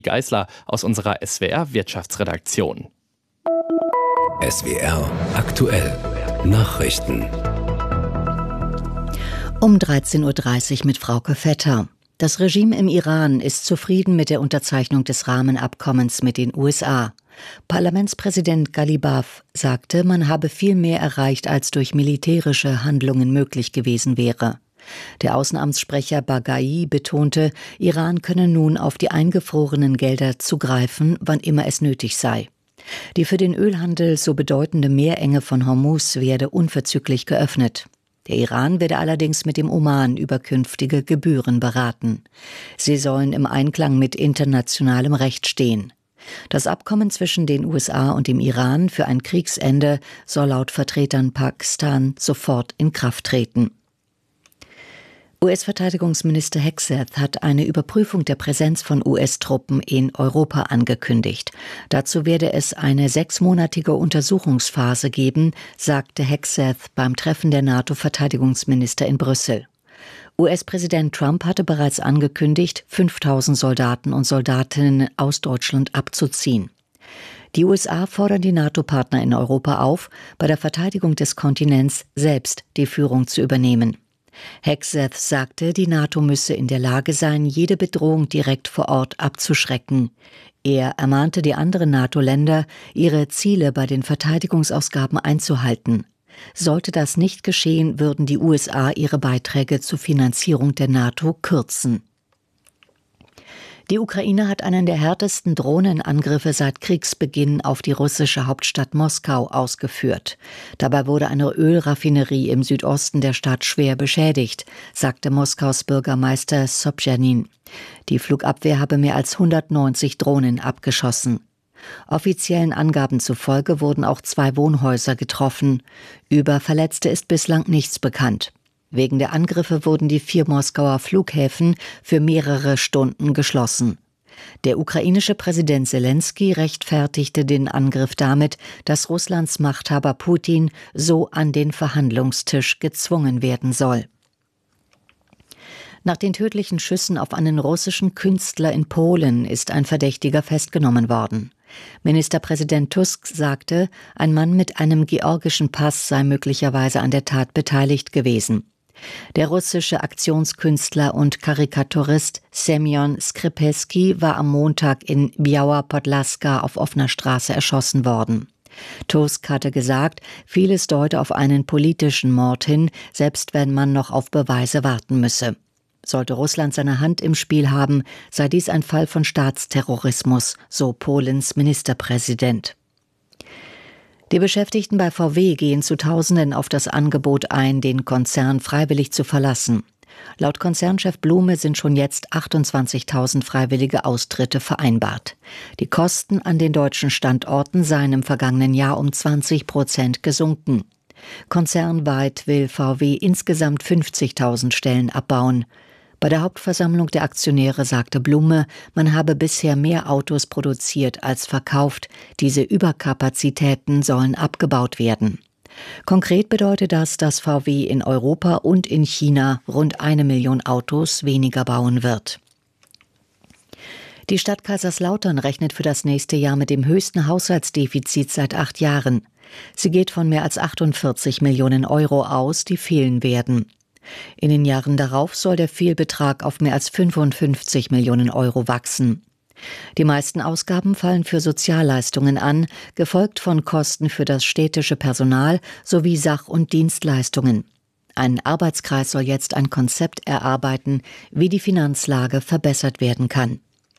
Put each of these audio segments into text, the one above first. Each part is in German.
Geisler aus unserer SWR-Wirtschaftsredaktion. SWR aktuell Nachrichten. Um 13.30 Uhr mit Frauke Vetter. Das Regime im Iran ist zufrieden mit der Unterzeichnung des Rahmenabkommens mit den USA. Parlamentspräsident Ghalibaf sagte, man habe viel mehr erreicht, als durch militärische Handlungen möglich gewesen wäre. Der Außenamtssprecher Baghai betonte, Iran könne nun auf die eingefrorenen Gelder zugreifen, wann immer es nötig sei. Die für den Ölhandel so bedeutende Meerenge von Hormuz werde unverzüglich geöffnet. Der Iran werde allerdings mit dem Oman über künftige Gebühren beraten. Sie sollen im Einklang mit internationalem Recht stehen. Das Abkommen zwischen den USA und dem Iran für ein Kriegsende soll laut Vertretern Pakistan sofort in Kraft treten. US-Verteidigungsminister Hegseth hat eine Überprüfung der Präsenz von US-Truppen in Europa angekündigt. Dazu werde es eine 6-monatige Untersuchungsphase geben, sagte Hegseth beim Treffen der NATO-Verteidigungsminister in Brüssel. US-Präsident Trump hatte bereits angekündigt, 5.000 Soldaten und Soldatinnen aus Deutschland abzuziehen. Die USA fordern die NATO-Partner in Europa auf, bei der Verteidigung des Kontinents selbst die Führung zu übernehmen. Hegseth sagte, die NATO müsse in der Lage sein, jede Bedrohung direkt vor Ort abzuschrecken. Er ermahnte die anderen NATO-Länder, ihre Ziele bei den Verteidigungsausgaben einzuhalten. Sollte das nicht geschehen, würden die USA ihre Beiträge zur Finanzierung der NATO kürzen. Die Ukraine hat einen der härtesten Drohnenangriffe seit Kriegsbeginn auf die russische Hauptstadt Moskau ausgeführt. Dabei wurde eine Ölraffinerie im Südosten der Stadt schwer beschädigt, sagte Moskaus Bürgermeister Sobjanin. Die Flugabwehr habe mehr als 190 Drohnen abgeschossen. Offiziellen Angaben zufolge wurden auch 2 Wohnhäuser getroffen. Über Verletzte ist bislang nichts bekannt. Wegen der Angriffe wurden die 4 Moskauer Flughäfen für mehrere Stunden geschlossen. Der ukrainische Präsident Selenskyj rechtfertigte den Angriff damit, dass Russlands Machthaber Putin so an den Verhandlungstisch gezwungen werden soll. Nach den tödlichen Schüssen auf einen russischen Künstler in Polen ist ein Verdächtiger festgenommen worden. Ministerpräsident Tusk sagte, ein Mann mit einem georgischen Pass sei möglicherweise an der Tat beteiligt gewesen. Der russische Aktionskünstler und Karikaturist Semyon Skripelski war am Montag in Biała Podlaska auf offener Straße erschossen worden. Tusk hatte gesagt, vieles deute auf einen politischen Mord hin, selbst wenn man noch auf Beweise warten müsse. Sollte Russland seine Hand im Spiel haben, sei dies ein Fall von Staatsterrorismus, so Polens Ministerpräsident. Die Beschäftigten bei VW gehen zu Tausenden auf das Angebot ein, den Konzern freiwillig zu verlassen. Laut Konzernchef Blume sind schon jetzt 28.000 freiwillige Austritte vereinbart. Die Kosten an den deutschen Standorten seien im vergangenen Jahr um 20% gesunken. Konzernweit will VW insgesamt 50.000 Stellen abbauen. Bei der Hauptversammlung der Aktionäre sagte Blume, man habe bisher mehr Autos produziert als verkauft. Diese Überkapazitäten sollen abgebaut werden. Konkret bedeutet das, dass VW in Europa und in China rund 1 Million Autos weniger bauen wird. Die Stadt Kaiserslautern rechnet für das nächste Jahr mit dem höchsten Haushaltsdefizit seit 8 Jahren. Sie geht von mehr als 48 Millionen Euro aus, die fehlen werden. In den Jahren darauf soll der Fehlbetrag auf mehr als 55 Millionen Euro wachsen. Die meisten Ausgaben fallen für Sozialleistungen an, gefolgt von Kosten für das städtische Personal sowie Sach- und Dienstleistungen. Ein Arbeitskreis soll jetzt ein Konzept erarbeiten, wie die Finanzlage verbessert werden kann.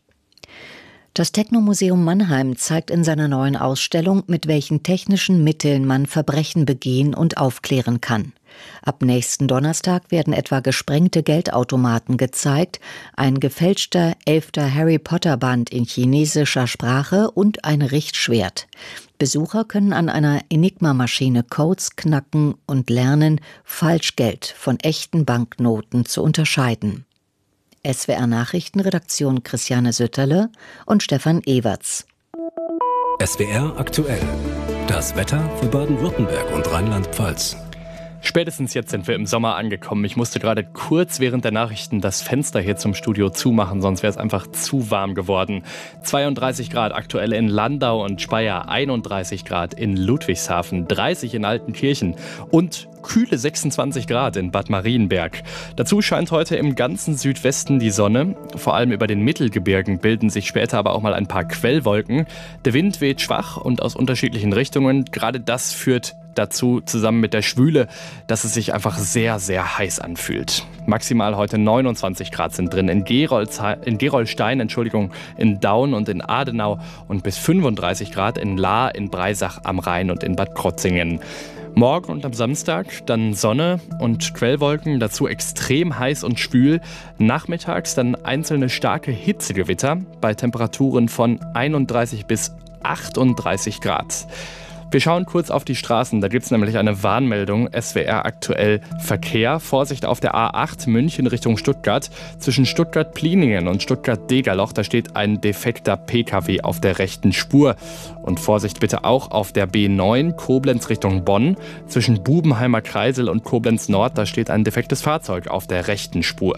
Das Technomuseum Mannheim zeigt in seiner neuen Ausstellung, mit welchen technischen Mitteln man Verbrechen begehen und aufklären kann. Ab nächsten Donnerstag werden etwa gesprengte Geldautomaten gezeigt, ein gefälschter 11. Harry-Potter-Band in chinesischer Sprache und ein Richtschwert. Besucher können an einer Enigma-Maschine Codes knacken und lernen, Falschgeld von echten Banknoten zu unterscheiden. SWR Nachrichtenredaktion Christiane Sütterle und Stefan Ewerts. SWR aktuell. Das Wetter für Baden-Württemberg und Rheinland-Pfalz. Spätestens jetzt sind wir im Sommer angekommen. Ich musste gerade kurz während der Nachrichten das Fenster hier zum Studio zumachen, sonst wäre es einfach zu warm geworden. 32 Grad aktuell in Landau und Speyer, 31 Grad in Ludwigshafen, 30 in Altenkirchen und kühle 26 Grad in Bad Marienberg. Dazu scheint heute im ganzen Südwesten die Sonne. Vor allem über den Mittelgebirgen bilden sich später aber auch mal ein paar Quellwolken. Der Wind weht schwach und aus unterschiedlichen Richtungen. Gerade das führt dazu, zusammen mit der Schwüle, dass es sich einfach sehr, sehr heiß anfühlt. Maximal heute 29 Grad sind drin in Gerolstein, in Daun und in Adenau und bis 35 Grad in Lahr, in Breisach am Rhein und in Bad Krotzingen. Morgen und am Samstag dann Sonne und Quellwolken, dazu extrem heiß und schwül. Nachmittags dann einzelne starke Hitzegewitter bei Temperaturen von 31 bis 38 Grad. Wir schauen kurz auf die Straßen, da gibt es nämlich eine Warnmeldung, SWR aktuell Verkehr. Vorsicht auf der A8 München Richtung Stuttgart. Zwischen Stuttgart-Pliningen und Stuttgart-Degerloch, da steht ein defekter Pkw auf der rechten Spur. Und Vorsicht bitte auch auf der B9 Koblenz Richtung Bonn. Zwischen Bubenheimer Kreisel und Koblenz Nord, da steht ein defektes Fahrzeug auf der rechten Spur.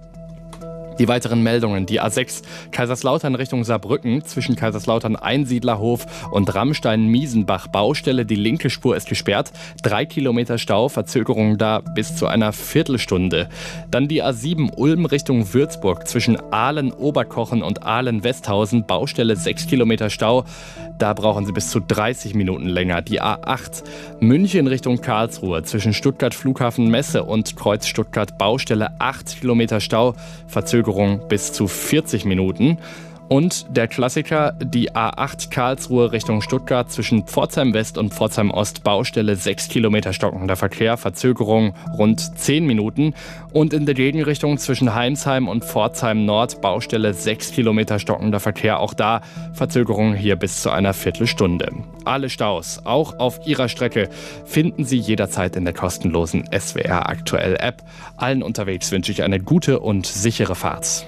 Die weiteren Meldungen, die A6 Kaiserslautern Richtung Saarbrücken, zwischen Kaiserslautern Einsiedlerhof und Rammstein-Miesenbach Baustelle, die linke Spur ist gesperrt, 3 Kilometer Stau, Verzögerung da bis zu einer Viertelstunde. Dann die A7 Ulm Richtung Würzburg, zwischen Aalen-Oberkochen und Aalen-Westhausen, Baustelle 6 Kilometer Stau, da brauchen Sie bis zu 30 Minuten länger. Die A8 München Richtung Karlsruhe, zwischen Stuttgart Flughafen Messe und Kreuz Stuttgart, Baustelle 8 Kilometer Stau, Verzögerung bis zu 40 Minuten. Und der Klassiker, die A8 Karlsruhe Richtung Stuttgart, zwischen Pforzheim West und Pforzheim Ost, Baustelle 6 Kilometer stockender Verkehr, Verzögerung rund 10 Minuten. Und in der Gegenrichtung zwischen Heinsheim und Pforzheim Nord, Baustelle 6 Kilometer stockender Verkehr, auch da Verzögerung hier bis zu einer Viertelstunde. Alle Staus, auch auf Ihrer Strecke, finden Sie jederzeit in der kostenlosen SWR Aktuell App. Allen unterwegs wünsche ich eine gute und sichere Fahrt.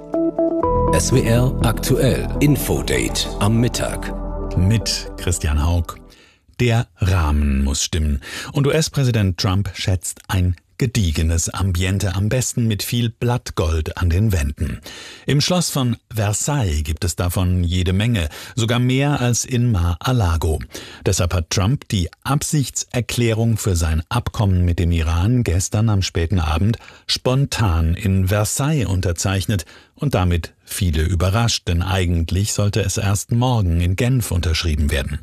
SWR Aktuell Infodate am Mittag. Mit Christian Haug. Der Rahmen muss stimmen. Und US-Präsident Trump schätzt ein gediegenes Ambiente, am besten mit viel Blattgold an den Wänden. Im Schloss von Versailles gibt es davon jede Menge, sogar mehr als in Mar-a-Lago. Deshalb hat Trump die Absichtserklärung für sein Abkommen mit dem Iran gestern am späten Abend spontan in Versailles unterzeichnet und damit viele überrascht, denn eigentlich sollte es erst morgen in Genf unterschrieben werden.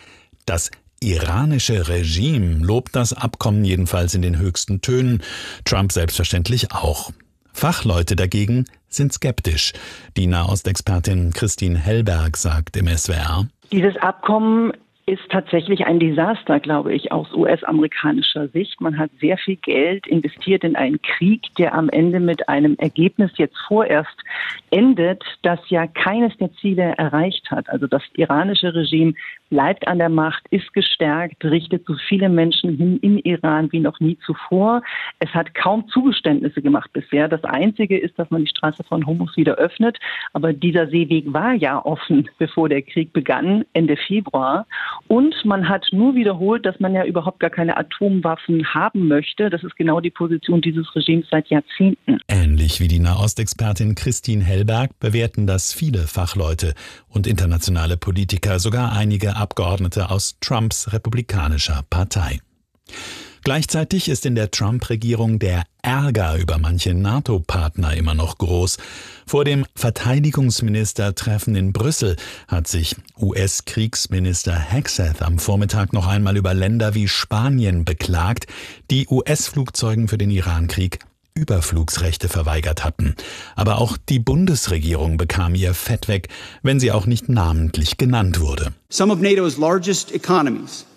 Das iranische Regime lobt das Abkommen jedenfalls in den höchsten Tönen, Trump selbstverständlich auch. Fachleute dagegen sind skeptisch. Die Nahostexpertin Christine Hellberg sagt im SWR: Dieses Abkommen ist tatsächlich ein Desaster, glaube ich, aus US-amerikanischer Sicht. Man hat sehr viel Geld investiert in einen Krieg, der am Ende mit einem Ergebnis jetzt vorerst endet, das ja keines der Ziele erreicht hat. Also das iranische Regime bleibt an der Macht, ist gestärkt, richtet so viele Menschen hin im Iran wie noch nie zuvor. Es hat kaum Zugeständnisse gemacht bisher. Das Einzige ist, dass man die Straße von Hormuz wieder öffnet. Aber dieser Seeweg war ja offen, bevor der Krieg begann, Ende Februar. Und man hat nur wiederholt, dass man ja überhaupt gar keine Atomwaffen haben möchte. Das ist genau die Position dieses Regimes seit Jahrzehnten. Ähnlich wie die Nahostexpertin Christine Hellberg bewerten das viele Fachleute und internationale Politiker, sogar einige Abgeordnete aus Trumps republikanischer Partei. Gleichzeitig ist in der Trump-Regierung der Ärger über manche NATO-Partner immer noch groß. Vor dem Verteidigungsministertreffen in Brüssel hat sich US-Kriegsminister Hegseth am Vormittag noch einmal über Länder wie Spanien beklagt, die US-Flugzeugen für den Irankrieg Überflugsrechte verweigert hatten. Aber auch die Bundesregierung bekam ihr Fett weg, wenn sie auch nicht namentlich genannt wurde. Some of NATO's largest economies.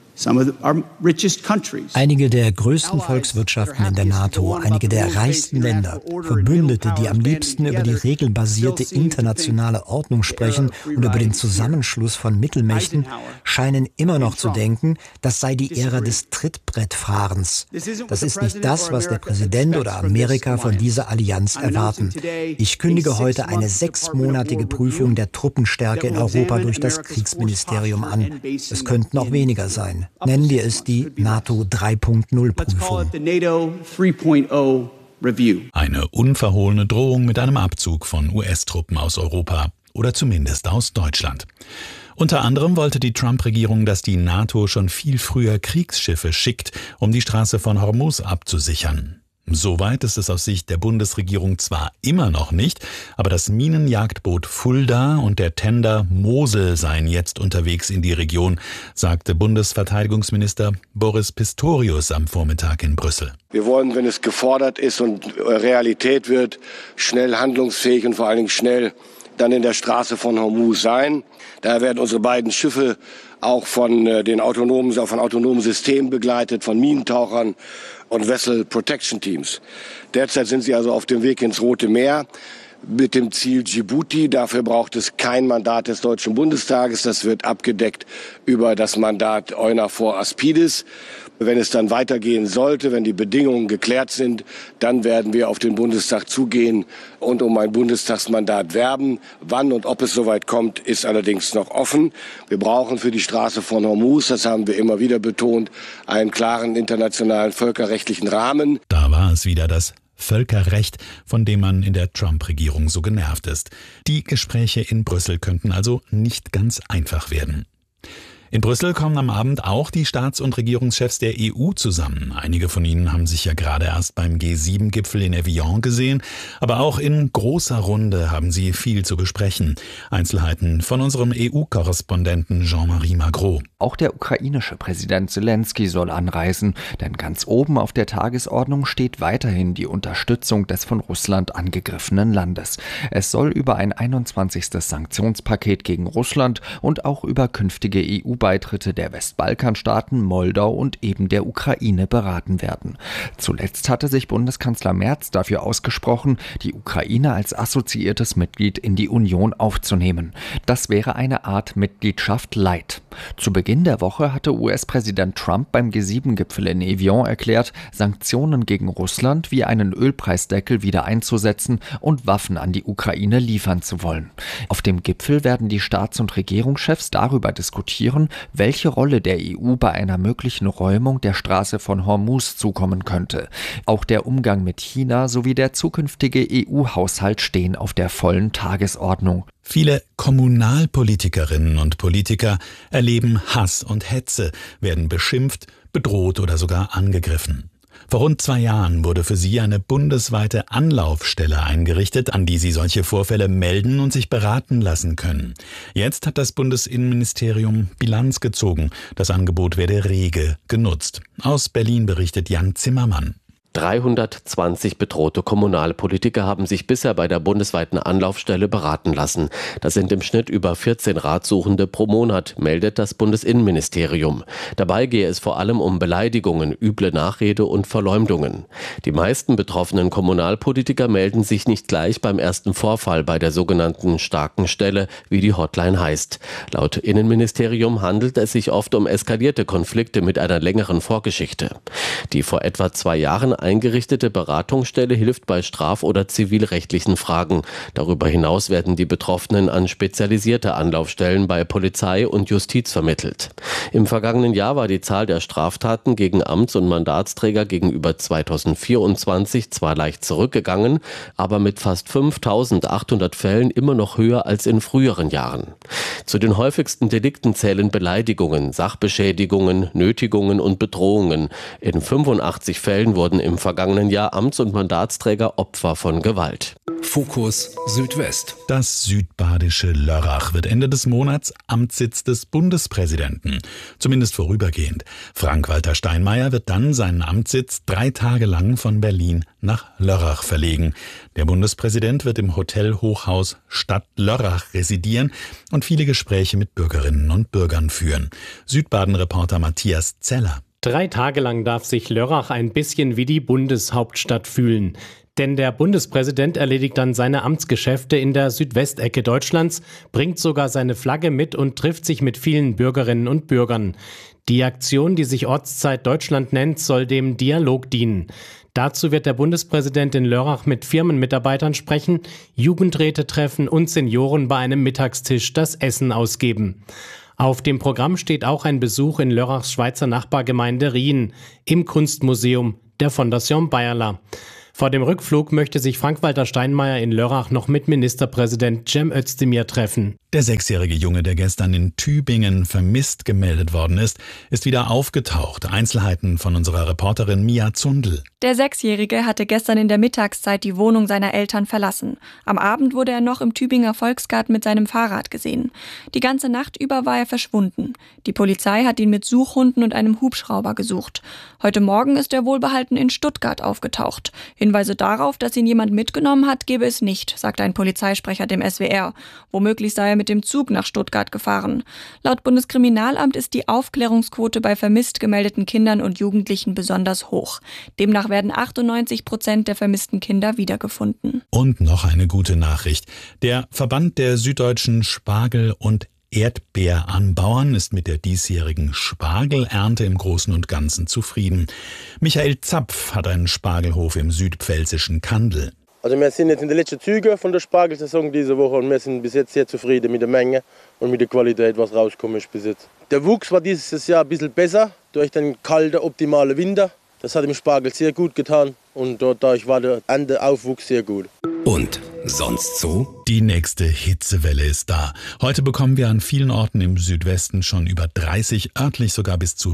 Einige der größten Volkswirtschaften in der NATO, einige der reichsten Länder, Verbündete, die am liebsten über die regelbasierte internationale Ordnung sprechen und über den Zusammenschluss von Mittelmächten, scheinen immer noch zu denken, das sei die Ära des Trittbrettfahrens. Das ist nicht das, was der Präsident oder Amerika von dieser Allianz erwarten. Ich kündige heute eine 6-monatige Prüfung der Truppenstärke in Europa durch das Kriegsministerium an. Es könnten auch weniger sein. Nennen wir es die NATO 3.0-Prüfung. Eine unverhohlene Drohung mit einem Abzug von US-Truppen aus Europa oder zumindest aus Deutschland. Unter anderem wollte die Trump-Regierung, dass die NATO schon viel früher Kriegsschiffe schickt, um die Straße von Hormuz abzusichern. Soweit ist es aus Sicht der Bundesregierung zwar immer noch nicht, aber das Minenjagdboot Fulda und der Tender Mosel seien jetzt unterwegs in die Region, sagte Bundesverteidigungsminister Boris Pistorius am Vormittag in Brüssel. Wir wollen, wenn es gefordert ist und Realität wird, schnell handlungsfähig und vor allen Dingen schnell dann in der Straße von Hormuz sein. Daher werden unsere beiden Schiffe auch von autonomen Systemen begleitet, von Minentauchern und Vessel Protection Teams. Derzeit sind sie also auf dem Weg ins Rote Meer mit dem Ziel Djibouti. Dafür braucht es kein Mandat des Deutschen Bundestages. Das wird abgedeckt über das Mandat EUNAVFOR Aspides. Wenn es dann weitergehen sollte, wenn die Bedingungen geklärt sind, dann werden wir auf den Bundestag zugehen und um ein Bundestagsmandat werben. Wann und ob es soweit kommt, ist allerdings noch offen. Wir brauchen für die Straße von Hormuz, das haben wir immer wieder betont, einen klaren internationalen völkerrechtlichen Rahmen. Da war es wieder das Völkerrecht, von dem man in der Trump-Regierung so genervt ist. Die Gespräche in Brüssel könnten also nicht ganz einfach werden. In Brüssel kommen am Abend auch die Staats- und Regierungschefs der EU zusammen. Einige von ihnen haben sich ja gerade erst beim G7-Gipfel in Evian gesehen. Aber auch in großer Runde haben sie viel zu besprechen. Einzelheiten von unserem EU-Korrespondenten Jean-Marie Magro. Auch der ukrainische Präsident Zelensky soll anreisen, denn ganz oben auf der Tagesordnung steht weiterhin die Unterstützung des von Russland angegriffenen Landes. Es soll über ein 21. Sanktionspaket gegen Russland und auch über künftige EU-Beitritte der Westbalkanstaaten, Moldau und eben der Ukraine beraten werden. Zuletzt hatte sich Bundeskanzler Merz dafür ausgesprochen, die Ukraine als assoziiertes Mitglied in die Union aufzunehmen. Das wäre eine Art Mitgliedschaft light. Zu Beginn der Woche hatte US-Präsident Trump beim G7-Gipfel in Evian erklärt, Sanktionen gegen Russland wie einen Ölpreisdeckel wieder einzusetzen und Waffen an die Ukraine liefern zu wollen. Auf dem Gipfel werden die Staats- und Regierungschefs darüber diskutieren, welche Rolle der EU bei einer möglichen Räumung der Straße von Hormuz zukommen könnte. Auch der Umgang mit China sowie der zukünftige EU-Haushalt stehen auf der vollen Tagesordnung. Viele Kommunalpolitikerinnen und Politiker erleben Hass und Hetze, werden beschimpft, bedroht oder sogar angegriffen. Vor rund 2 Jahren wurde für sie eine bundesweite Anlaufstelle eingerichtet, an die sie solche Vorfälle melden und sich beraten lassen können. Jetzt hat das Bundesinnenministerium Bilanz gezogen. Das Angebot werde rege genutzt. Aus Berlin berichtet Jan Zimmermann. 320 bedrohte Kommunalpolitiker haben sich bisher bei der bundesweiten Anlaufstelle beraten lassen. Das sind im Schnitt über 14 Ratsuchende pro Monat, meldet das Bundesinnenministerium. Dabei gehe es vor allem um Beleidigungen, üble Nachrede und Verleumdungen. Die meisten betroffenen Kommunalpolitiker melden sich nicht gleich beim ersten Vorfall bei der sogenannten starken Stelle, wie die Hotline heißt. Laut Innenministerium handelt es sich oft um eskalierte Konflikte mit einer längeren Vorgeschichte. Die vor etwa 2 Jahren eingerichtete Beratungsstelle hilft bei straf- oder zivilrechtlichen Fragen. Darüber hinaus werden die Betroffenen an spezialisierte Anlaufstellen bei Polizei und Justiz vermittelt. Im vergangenen Jahr war die Zahl der Straftaten gegen Amts- und Mandatsträger gegenüber 2024 zwar leicht zurückgegangen, aber mit fast 5.800 Fällen immer noch höher als in früheren Jahren. Zu den häufigsten Delikten zählen Beleidigungen, Sachbeschädigungen, Nötigungen und Bedrohungen. In 85 Fällen wurden im vergangenen Jahr Amts- und Mandatsträger Opfer von Gewalt. Fokus Südwest. Das südbadische Lörrach wird Ende des Monats Amtssitz des Bundespräsidenten. Zumindest vorübergehend. Frank-Walter Steinmeier wird dann seinen Amtssitz 3 Tage lang von Berlin nach Lörrach verlegen. Der Bundespräsident wird im Hotel-Hochhaus Stadt Lörrach residieren und viele Gespräche mit Bürgerinnen und Bürgern führen. Südbaden-Reporter Matthias Zeller. 3 Tage lang darf sich Lörrach ein bisschen wie die Bundeshauptstadt fühlen. Denn der Bundespräsident erledigt dann seine Amtsgeschäfte in der Südwestecke Deutschlands, bringt sogar seine Flagge mit und trifft sich mit vielen Bürgerinnen und Bürgern. Die Aktion, die sich Ortszeit Deutschland nennt, soll dem Dialog dienen. Dazu wird der Bundespräsident in Lörrach mit Firmenmitarbeitern sprechen, Jugendräte treffen und Senioren bei einem Mittagstisch das Essen ausgeben. Auf dem Programm steht auch ein Besuch in Lörrachs Schweizer Nachbargemeinde Rien im Kunstmuseum der Fondation Bayerler. Vor dem Rückflug möchte sich Frank-Walter Steinmeier in Lörrach noch mit Ministerpräsident Cem Özdemir treffen. Der 6-jährige Junge, der gestern in Tübingen vermisst gemeldet worden ist wieder aufgetaucht. Einzelheiten von unserer Reporterin Mia Zundel. Der 6-Jährige hatte gestern in der Mittagszeit die Wohnung seiner Eltern verlassen. Am Abend wurde er noch im Tübinger Volksgarten mit seinem Fahrrad gesehen. Die ganze Nacht über war er verschwunden. Die Polizei hat ihn mit Suchhunden und einem Hubschrauber gesucht. Heute Morgen ist er wohlbehalten in Stuttgart aufgetaucht. Hinweise darauf, dass ihn jemand mitgenommen hat, gebe es nicht, sagte ein Polizeisprecher dem SWR. Womöglich sei er mit dem Zug nach Stuttgart gefahren. Laut Bundeskriminalamt ist die Aufklärungsquote bei vermisst gemeldeten Kindern und Jugendlichen besonders hoch. Demnach werden 98% der vermissten Kinder wiedergefunden. Und noch eine gute Nachricht. Der Verband der süddeutschen Spargel- und Erdbeeranbauern ist mit der diesjährigen Spargelernte im Großen und Ganzen zufrieden. Michael Zapf hat einen Spargelhof im südpfälzischen Kandel. Also wir sind jetzt in den letzten Zügen von der Spargelsaison diese Woche und wir sind bis jetzt sehr zufrieden mit der Menge und mit der Qualität, was rausgekommen ist bis jetzt. Der Wuchs war dieses Jahr ein bisschen besser durch den kalten, optimalen Winter. Das hat dem Spargel sehr gut getan und dadurch war der Ernteaufwuchs sehr gut. Und sonst so? Die nächste Hitzewelle ist da. Heute bekommen wir an vielen Orten im Südwesten schon über 30, örtlich sogar bis zu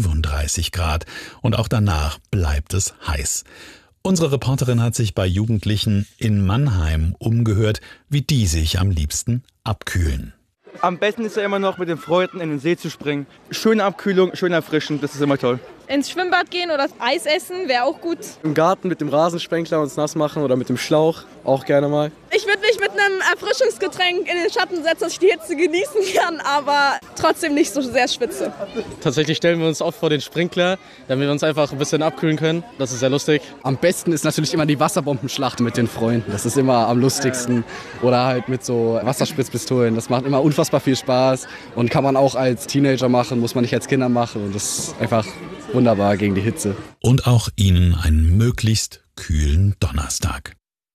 35 Grad. Und auch danach bleibt es heiß. Unsere Reporterin hat sich bei Jugendlichen in Mannheim umgehört, wie die sich am liebsten abkühlen. Am besten ist ja immer noch mit den Freunden in den See zu springen. Schöne Abkühlung, schön erfrischend, das ist immer toll. Ins Schwimmbad gehen oder Eis essen wäre auch gut. Im Garten mit dem Rasensprenkler uns nass machen oder mit dem Schlauch, auch gerne mal. Ich würde mich mit einem Erfrischungsgetränk in den Schatten setzen, dass ich die Hitze genießen kann, aber trotzdem nicht so sehr schwitze. Tatsächlich stellen wir uns oft vor den Sprinkler, damit wir uns einfach ein bisschen abkühlen können. Das ist sehr lustig. Am besten ist natürlich immer die Wasserbombenschlacht mit den Freunden. Das ist immer am lustigsten. Oder halt mit so Wasserspritzpistolen. Das macht immer unfassbar viel Spaß und kann man auch als Teenager machen, muss man nicht als Kinder machen. Und das ist einfach wunderbar gegen die Hitze. Und auch Ihnen einen möglichst kühlen Donnerstag.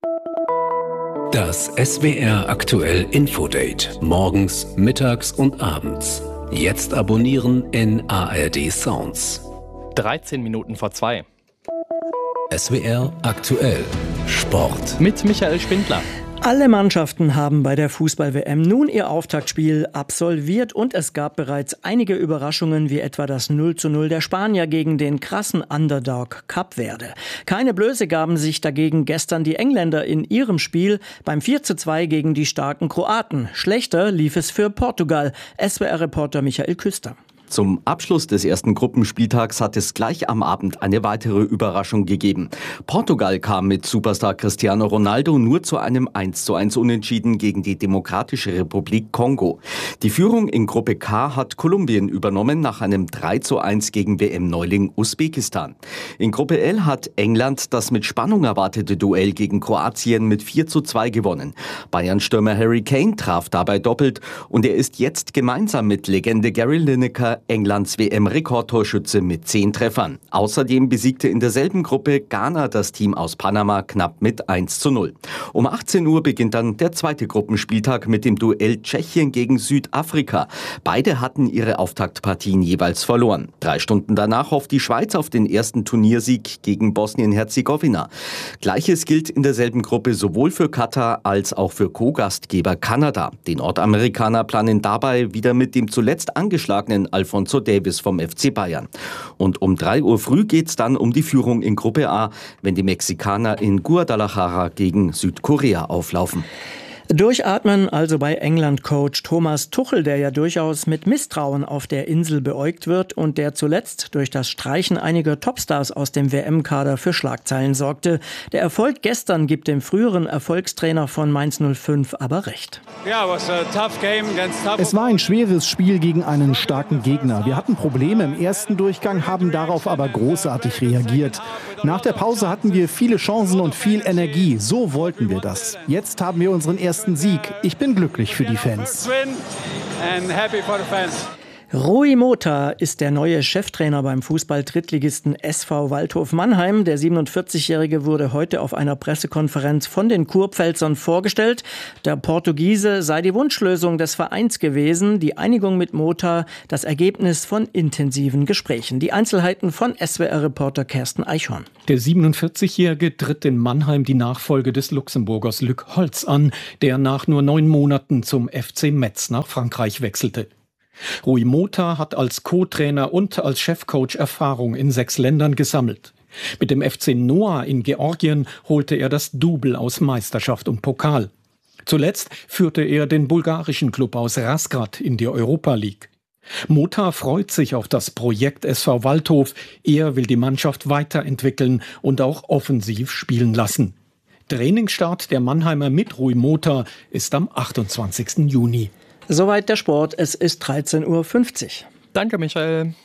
Das SWR aktuell Infodate. Morgens, mittags und abends. Jetzt abonnieren in ARD Sounds. 13 Minuten vor 2. SWR aktuell Sport. Mit Michael Spindler. Alle Mannschaften haben bei der Fußball-WM nun ihr Auftaktspiel absolviert und es gab bereits einige Überraschungen, wie etwa das 0:0 der Spanier gegen den krassen Underdog Kap Verde. Keine Blöße gaben sich dagegen gestern die Engländer in ihrem Spiel beim 4:2 gegen die starken Kroaten. Schlechter lief es für Portugal. SWR-Reporter Michael Küster. Zum Abschluss des ersten Gruppenspieltags hat es gleich am Abend eine weitere Überraschung gegeben. Portugal kam mit Superstar Cristiano Ronaldo nur zu einem 1:1 Unentschieden gegen die Demokratische Republik Kongo. Die Führung in Gruppe K hat Kolumbien übernommen nach einem 3:1 gegen WM-Neuling Usbekistan. In Gruppe L hat England das mit Spannung erwartete Duell gegen Kroatien mit 4:2 gewonnen. Bayern-Stürmer Harry Kane traf dabei doppelt und er ist jetzt gemeinsam mit Legende Gary Lineker Englands WM-Rekordtorschütze mit 10 Treffern. Außerdem besiegte in derselben Gruppe Ghana das Team aus Panama knapp mit 1:0. Um 18 Uhr beginnt dann der zweite Gruppenspieltag mit dem Duell Tschechien gegen Südafrika. Beide hatten ihre Auftaktpartien jeweils verloren. 3 Stunden danach hofft die Schweiz auf den ersten Turniersieg gegen Bosnien-Herzegowina. Gleiches gilt in derselben Gruppe sowohl für Katar als auch für Co-Gastgeber Kanada. Die Nordamerikaner planen dabei wieder mit dem zuletzt angeschlagenen Alphonso Davies vom FC Bayern. Und um 3 Uhr früh geht's dann um die Führung in Gruppe A, wenn die Mexikaner in Guadalajara gegen Südkorea auflaufen. Durchatmen also bei England-Coach Thomas Tuchel, der ja durchaus mit Misstrauen auf der Insel beäugt wird und der zuletzt durch das Streichen einiger Topstars aus dem WM-Kader für Schlagzeilen sorgte. Der Erfolg gestern gibt dem früheren Erfolgstrainer von Mainz 05 aber recht. Es war ein schweres Spiel gegen einen starken Gegner. Wir hatten Probleme im ersten Durchgang, haben darauf aber großartig reagiert. Nach der Pause hatten wir viele Chancen und viel Energie. So wollten wir das. Jetzt haben wir unseren ersten Sieg. Ich bin glücklich für die Fans. Rui Mota ist der neue Cheftrainer beim Fußball-Drittligisten SV Waldhof Mannheim. Der 47-Jährige wurde heute auf einer Pressekonferenz von den Kurpfälzern vorgestellt. Der Portugiese sei die Wunschlösung des Vereins gewesen. Die Einigung mit Mota, das Ergebnis von intensiven Gesprächen. Die Einzelheiten von SWR-Reporter Kersten Eichhorn. Der 47-Jährige tritt in Mannheim die Nachfolge des Luxemburgers Luc Holtz an, der nach nur 9 Monaten zum FC Metz nach Frankreich wechselte. Rui Mota hat als Co-Trainer und als Chefcoach Erfahrung in 6 Ländern gesammelt. Mit dem FC Noah in Georgien holte er das Double aus Meisterschaft und Pokal. Zuletzt führte er den bulgarischen Klub aus Razgrad in die Europa League. Mota freut sich auf das Projekt SV Waldhof. Er will die Mannschaft weiterentwickeln und auch offensiv spielen lassen. Trainingsstart der Mannheimer mit Rui Mota ist am 28. Juni. Soweit der Sport, es ist 13:50 Uhr. Danke, Michael.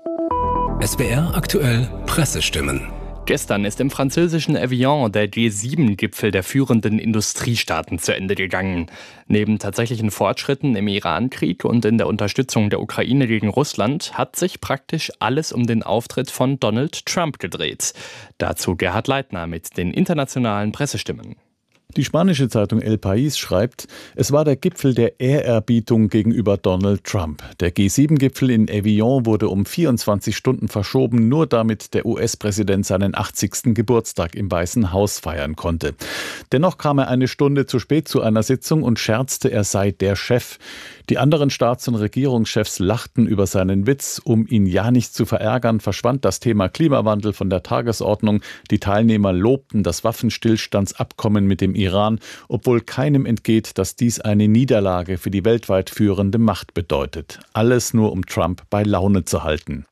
SWR aktuell Pressestimmen. Gestern ist im französischen Evian der G7-Gipfel der führenden Industriestaaten zu Ende gegangen. Neben tatsächlichen Fortschritten im Iran-Krieg und in der Unterstützung der Ukraine gegen Russland hat sich praktisch alles um den Auftritt von Donald Trump gedreht. Dazu Gerhard Leitner mit den internationalen Pressestimmen. Die spanische Zeitung El País schreibt, es war der Gipfel der Ehrerbietung gegenüber Donald Trump. Der G7-Gipfel in Evian wurde um 24 Stunden verschoben, nur damit der US-Präsident seinen 80. Geburtstag im Weißen Haus feiern konnte. Dennoch kam er eine Stunde zu spät zu einer Sitzung und scherzte, er sei der Chef. Die anderen Staats- und Regierungschefs lachten über seinen Witz. Um ihn ja nicht zu verärgern, verschwand das Thema Klimawandel von der Tagesordnung. Die Teilnehmer lobten das Waffenstillstandsabkommen mit dem Iran, obwohl keinem entgeht, dass dies eine Niederlage für die weltweit führende Macht bedeutet. Alles nur, um Trump bei Laune zu halten.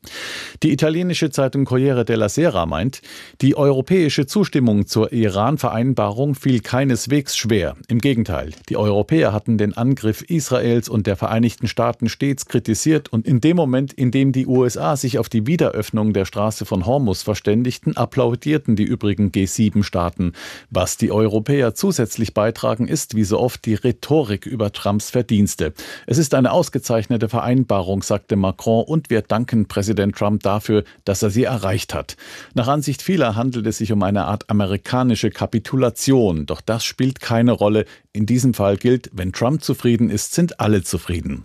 Die italienische Zeitung Corriere della Sera meint, die europäische Zustimmung zur Iran-Vereinbarung fiel keineswegs schwer. Im Gegenteil, die Europäer hatten den Angriff Israels und der Vereinigten Staaten stets kritisiert und in dem Moment, in dem die USA sich auf die Wiederöffnung der Straße von Hormuz verständigten, applaudierten die übrigen G7-Staaten. Was die Europäer zusätzlich beitragen, ist wie so oft die Rhetorik über Trumps Verdienste. Es ist eine ausgezeichnete Vereinbarung, sagte Macron, und wir danken Präsident Trump dafür, dass er sie erreicht hat. Nach Ansicht vieler handelt es sich um eine Art amerikanische Kapitulation, doch das spielt keine Rolle. In diesem Fall gilt, wenn Trump zufrieden ist, sind alle zufrieden.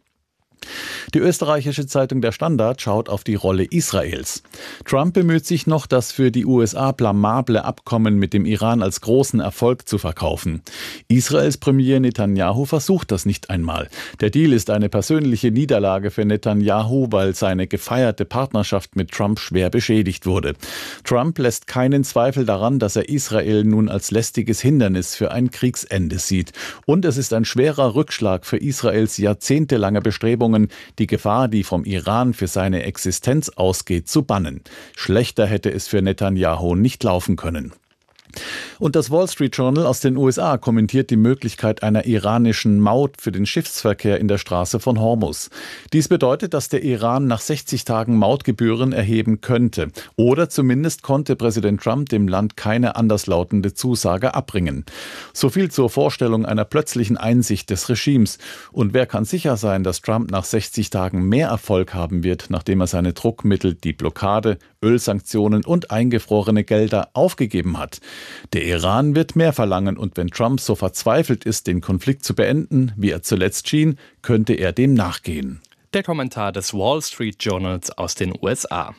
Die österreichische Zeitung Der Standard schaut auf die Rolle Israels. Trump bemüht sich noch, das für die USA blamable Abkommen mit dem Iran als großen Erfolg zu verkaufen. Israels Premier Netanyahu versucht das nicht einmal. Der Deal ist eine persönliche Niederlage für Netanyahu, weil seine gefeierte Partnerschaft mit Trump schwer beschädigt wurde. Trump lässt keinen Zweifel daran, dass er Israel nun als lästiges Hindernis für ein Kriegsende sieht. Und es ist ein schwerer Rückschlag für Israels jahrzehntelange Bestrebungen, die Gefahr, die vom Iran für seine Existenz ausgeht, zu bannen. Schlechter hätte es für Netanyahu nicht laufen können. Und das Wall Street Journal aus den USA kommentiert die Möglichkeit einer iranischen Maut für den Schiffsverkehr in der Straße von Hormuz. Dies bedeutet, dass der Iran nach 60 Tagen Mautgebühren erheben könnte. Oder zumindest konnte Präsident Trump dem Land keine anderslautende Zusage abbringen. So viel zur Vorstellung einer plötzlichen Einsicht des Regimes. Und wer kann sicher sein, dass Trump nach 60 Tagen mehr Erfolg haben wird, nachdem er seine Druckmittel, die Blockade, Ölsanktionen und eingefrorene Gelder aufgegeben hat? Der Iran wird mehr verlangen und wenn Trump so verzweifelt ist, den Konflikt zu beenden, wie er zuletzt schien, könnte er dem nachgehen. Der Kommentar des Wall Street Journals aus den USA.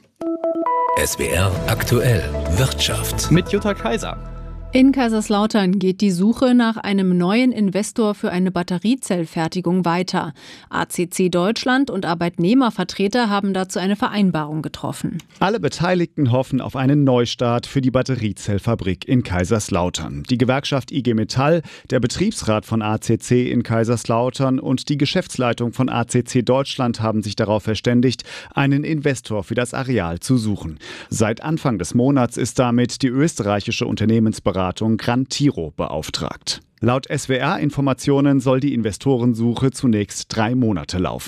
SWR aktuell Wirtschaft Mit Jutta Kaiser. In Kaiserslautern geht die Suche nach einem neuen Investor für eine Batteriezellfertigung weiter. ACC Deutschland und Arbeitnehmervertreter haben dazu eine Vereinbarung getroffen. Alle Beteiligten hoffen auf einen Neustart für die Batteriezellfabrik in Kaiserslautern. Die Gewerkschaft IG Metall, der Betriebsrat von ACC in Kaiserslautern und die Geschäftsleitung von ACC Deutschland haben sich darauf verständigt, einen Investor für das Areal zu suchen. Seit Anfang des Monats ist damit die österreichische Unternehmensberatung Gran Tiro beauftragt. Laut SWR-Informationen soll die Investorensuche zunächst 3 Monate laufen.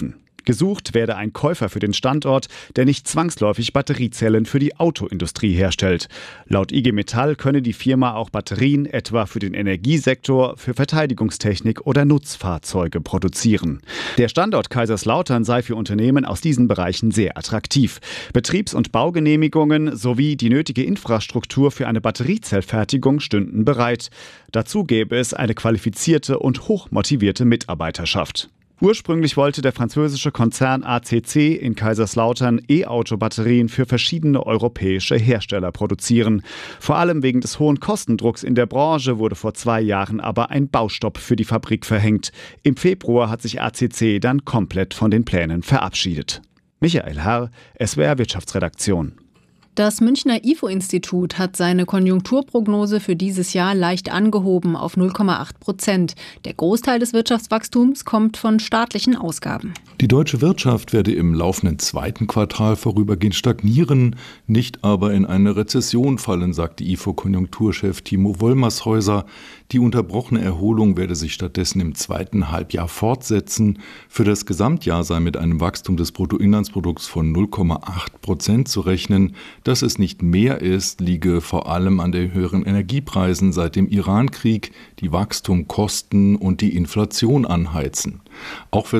Gesucht werde ein Käufer für den Standort, der nicht zwangsläufig Batteriezellen für die Autoindustrie herstellt. Laut IG Metall könne die Firma auch Batterien etwa für den Energiesektor, für Verteidigungstechnik oder Nutzfahrzeuge produzieren. Der Standort Kaiserslautern sei für Unternehmen aus diesen Bereichen sehr attraktiv. Betriebs- und Baugenehmigungen sowie die nötige Infrastruktur für eine Batteriezellfertigung stünden bereit. Dazu gäbe es eine qualifizierte und hochmotivierte Mitarbeiterschaft. Ursprünglich wollte der französische Konzern ACC in Kaiserslautern E-Auto-Batterien für verschiedene europäische Hersteller produzieren. Vor allem wegen des hohen Kostendrucks in der Branche wurde vor 2 Jahren aber ein Baustopp für die Fabrik verhängt. Im Februar hat sich ACC dann komplett von den Plänen verabschiedet. Michael Herr, SWR Wirtschaftsredaktion. Das Münchner IFO-Institut hat seine Konjunkturprognose für dieses Jahr leicht angehoben auf 0,8%. Der Großteil des Wirtschaftswachstums kommt von staatlichen Ausgaben. Die deutsche Wirtschaft werde im laufenden 2. Quartal vorübergehend stagnieren, nicht aber in eine Rezession fallen, sagte IFO-Konjunkturchef Timo Wollmershäuser. Die unterbrochene Erholung werde sich stattdessen im 2. Halbjahr fortsetzen. Für das Gesamtjahr sei mit einem Wachstum des Bruttoinlandsprodukts von 0,8% zu rechnen. Dass es nicht mehr ist, liege vor allem an den höheren Energiepreisen seit dem Irankrieg, die Wachstum, Kosten und die Inflation anheizen. Auch für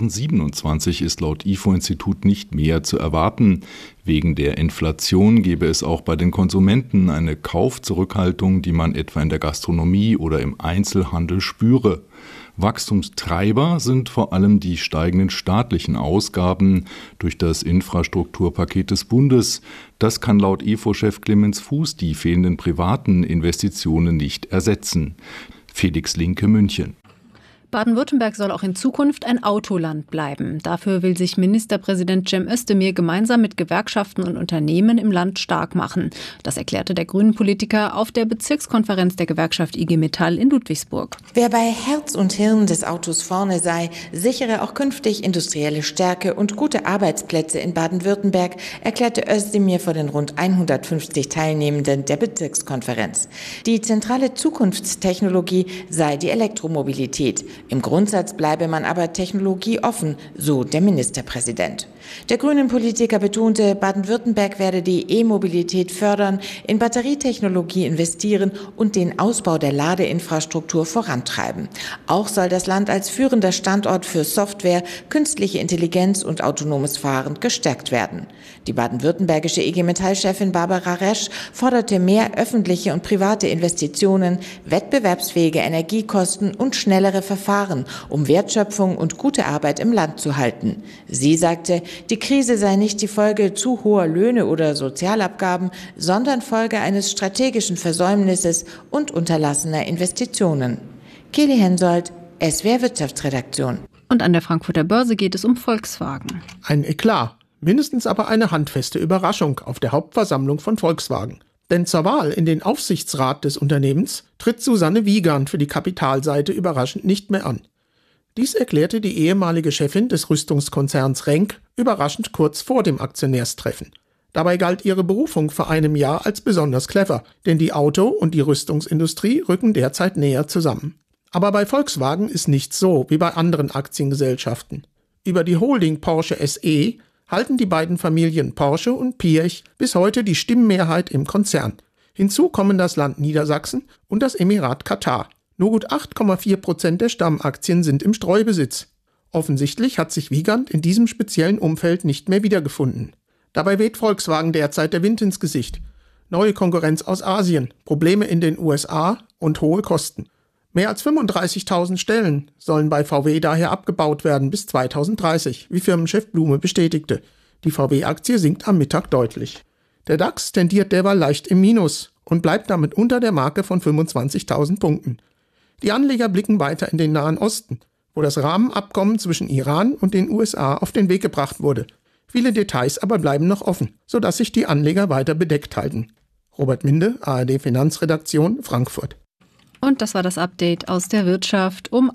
2027 ist laut IFO-Institut nicht mehr zu erwarten. Wegen der Inflation gebe es auch bei den Konsumenten eine Kaufzurückhaltung, die man etwa in der Gastronomie oder im Einzelhandel spüre. Wachstumstreiber sind vor allem die steigenden staatlichen Ausgaben durch das Infrastrukturpaket des Bundes. Das kann laut IFO-Chef Clemens Fuß die fehlenden privaten Investitionen nicht ersetzen. Felix Linke, München. Baden-Württemberg soll auch in Zukunft ein Autoland bleiben. Dafür will sich Ministerpräsident Cem Özdemir gemeinsam mit Gewerkschaften und Unternehmen im Land stark machen. Das erklärte der Grünen-Politiker auf der Bezirkskonferenz der Gewerkschaft IG Metall in Ludwigsburg. Wer bei Herz und Hirn des Autos vorne sei, sichere auch künftig industrielle Stärke und gute Arbeitsplätze in Baden-Württemberg, erklärte Özdemir vor den rund 150 Teilnehmenden der Bezirkskonferenz. Die zentrale Zukunftstechnologie sei die Elektromobilität. Im Grundsatz bleibe man aber technologieoffen, so der Ministerpräsident. Der Grünen-Politiker betonte, Baden-Württemberg werde die E-Mobilität fördern, in Batterietechnologie investieren und den Ausbau der Ladeinfrastruktur vorantreiben. Auch soll das Land als führender Standort für Software, künstliche Intelligenz und autonomes Fahren gestärkt werden. Die baden-württembergische IG Metall-Chefin Barbara Resch forderte mehr öffentliche und private Investitionen, wettbewerbsfähige Energiekosten und schnellere Verfahren, um Wertschöpfung und gute Arbeit im Land zu halten. Sie sagte, die Krise sei nicht die Folge zu hoher Löhne oder Sozialabgaben, sondern Folge eines strategischen Versäumnisses und unterlassener Investitionen. Kelly Hensoldt, SWR Wirtschaftsredaktion. Und an der Frankfurter Börse geht es um Volkswagen. Ein Eklat, mindestens aber eine handfeste Überraschung auf der Hauptversammlung von Volkswagen. Denn zur Wahl in den Aufsichtsrat des Unternehmens tritt Susanne Wiegand für die Kapitalseite überraschend nicht mehr an. Dies erklärte die ehemalige Chefin des Rüstungskonzerns Renk überraschend kurz vor dem Aktionärstreffen. Dabei galt ihre Berufung vor einem Jahr als besonders clever, denn die Auto- und die Rüstungsindustrie rücken derzeit näher zusammen. Aber bei Volkswagen ist nichts so wie bei anderen Aktiengesellschaften. Über die Holding Porsche SE halten die beiden Familien Porsche und Piëch bis heute die Stimmmehrheit im Konzern. Hinzu kommen das Land Niedersachsen und das Emirat Katar. Nur gut 8,4% der Stammaktien sind im Streubesitz. Offensichtlich hat sich Wiegand in diesem speziellen Umfeld nicht mehr wiedergefunden. Dabei weht Volkswagen derzeit der Wind ins Gesicht. Neue Konkurrenz aus Asien, Probleme in den USA und hohe Kosten. Mehr als 35.000 Stellen sollen bei VW daher abgebaut werden bis 2030, wie Firmenchef Blume bestätigte. Die VW-Aktie sinkt am Mittag deutlich. Der DAX tendiert derweil leicht im Minus und bleibt damit unter der Marke von 25.000 Punkten. Die Anleger blicken weiter in den Nahen Osten, wo das Rahmenabkommen zwischen Iran und den USA auf den Weg gebracht wurde. Viele Details aber bleiben noch offen, sodass sich die Anleger weiter bedeckt halten. Robert Minde, ARD Finanzredaktion, Frankfurt. Und das war das Update aus der Wirtschaft um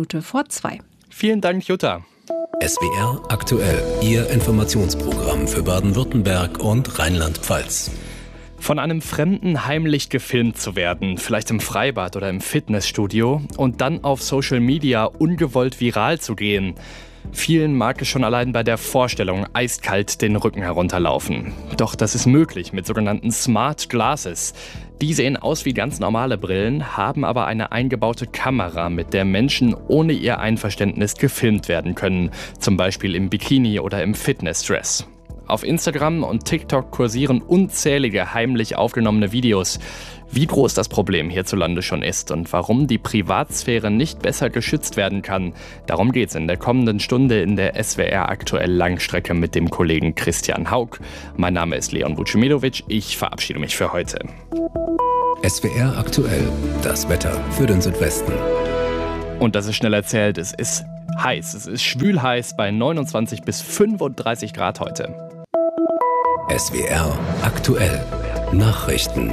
1:02. Vielen Dank, Jutta. SWR aktuell, Ihr Informationsprogramm für Baden-Württemberg und Rheinland-Pfalz. Von einem Fremden heimlich gefilmt zu werden, vielleicht im Freibad oder im Fitnessstudio, und dann auf Social Media ungewollt viral zu gehen. Vielen mag es schon allein bei der Vorstellung eiskalt den Rücken herunterlaufen. Doch das ist möglich mit sogenannten Smart Glasses. Die sehen aus wie ganz normale Brillen, haben aber eine eingebaute Kamera, mit der Menschen ohne ihr Einverständnis gefilmt werden können. Zum Beispiel im Bikini oder im Fitnessdress. Auf Instagram und TikTok kursieren unzählige heimlich aufgenommene Videos. Wie groß das Problem hierzulande schon ist und warum die Privatsphäre nicht besser geschützt werden kann, darum geht's in der kommenden Stunde in der SWR aktuell Langstrecke mit dem Kollegen Christian Haug. Mein Name ist Leon Vucimilovic, ich verabschiede mich für heute. SWR aktuell, das Wetter für den Südwesten. Und das ist schnell erzählt, es ist heiß, es ist schwülheiß bei 29 bis 35 Grad heute. SWR aktuell, Nachrichten.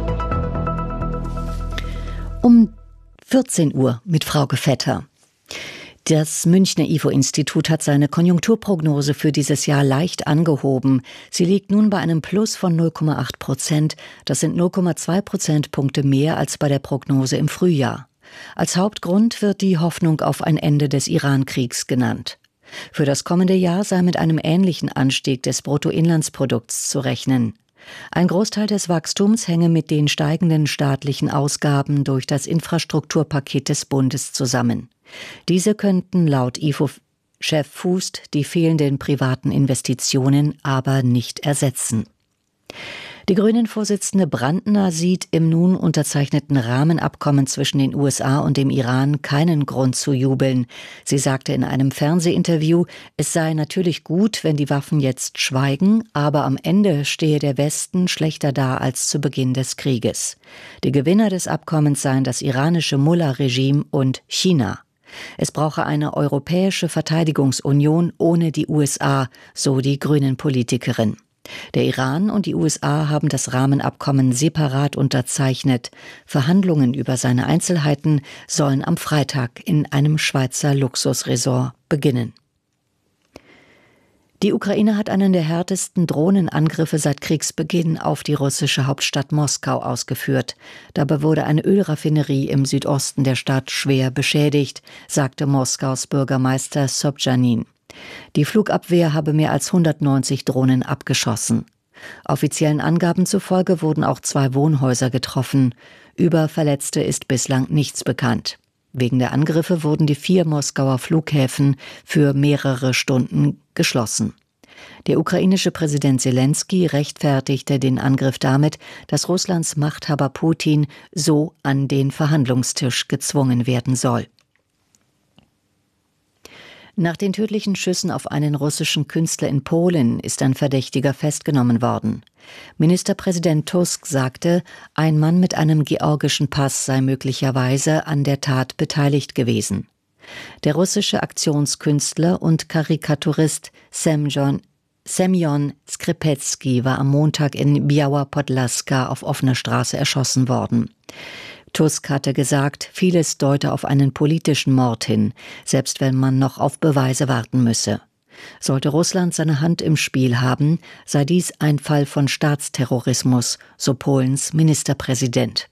Um 14 Uhr mit Frauke Vetter. Das Münchner IFO-Institut hat seine Konjunkturprognose für dieses Jahr leicht angehoben. Sie liegt nun bei einem Plus von 0,8%. Das sind 0,2 Prozentpunkte mehr als bei der Prognose im Frühjahr. Als Hauptgrund wird die Hoffnung auf ein Ende des Iran-Kriegs genannt. Für das kommende Jahr sei mit einem ähnlichen Anstieg des Bruttoinlandsprodukts zu rechnen. Ein Großteil des Wachstums hänge mit den steigenden staatlichen Ausgaben durch das Infrastrukturpaket des Bundes zusammen. Diese könnten laut IFO-Chef Fußt die fehlenden privaten Investitionen aber nicht ersetzen. Die Grünen-Vorsitzende Brandner sieht im nun unterzeichneten Rahmenabkommen zwischen den USA und dem Iran keinen Grund zu jubeln. Sie sagte in einem Fernsehinterview, es sei natürlich gut, wenn die Waffen jetzt schweigen, aber am Ende stehe der Westen schlechter da als zu Beginn des Krieges. Die Gewinner des Abkommens seien das iranische Mullah-Regime und China. Es brauche eine europäische Verteidigungsunion ohne die USA, so die Grünen-Politikerin. Der Iran und die USA haben das Rahmenabkommen separat unterzeichnet. Verhandlungen über seine Einzelheiten sollen am Freitag in einem Schweizer Luxusresort beginnen. Die Ukraine hat einen der härtesten Drohnenangriffe seit Kriegsbeginn auf die russische Hauptstadt Moskau ausgeführt. Dabei wurde eine Ölraffinerie im Südosten der Stadt schwer beschädigt, sagte Moskaus Bürgermeister Sobjanin. Die Flugabwehr habe mehr als 190 Drohnen abgeschossen. Offiziellen Angaben zufolge wurden auch 2 Wohnhäuser getroffen. Über Verletzte ist bislang nichts bekannt. Wegen der Angriffe wurden die 4 Moskauer Flughäfen für mehrere Stunden geschlossen. Der ukrainische Präsident Selenskyj rechtfertigte den Angriff damit, dass Russlands Machthaber Putin so an den Verhandlungstisch gezwungen werden soll. Nach den tödlichen Schüssen auf einen russischen Künstler in Polen ist ein Verdächtiger festgenommen worden. Ministerpräsident Tusk sagte, ein Mann mit einem georgischen Pass sei möglicherweise an der Tat beteiligt gewesen. Der russische Aktionskünstler und Karikaturist Semjon Skripecki war am Montag in Biała Podlaska auf offener Straße erschossen worden. Tusk hatte gesagt, vieles deute auf einen politischen Mord hin, selbst wenn man noch auf Beweise warten müsse. Sollte Russland seine Hand im Spiel haben, sei dies ein Fall von Staatsterrorismus, so Polens Ministerpräsident.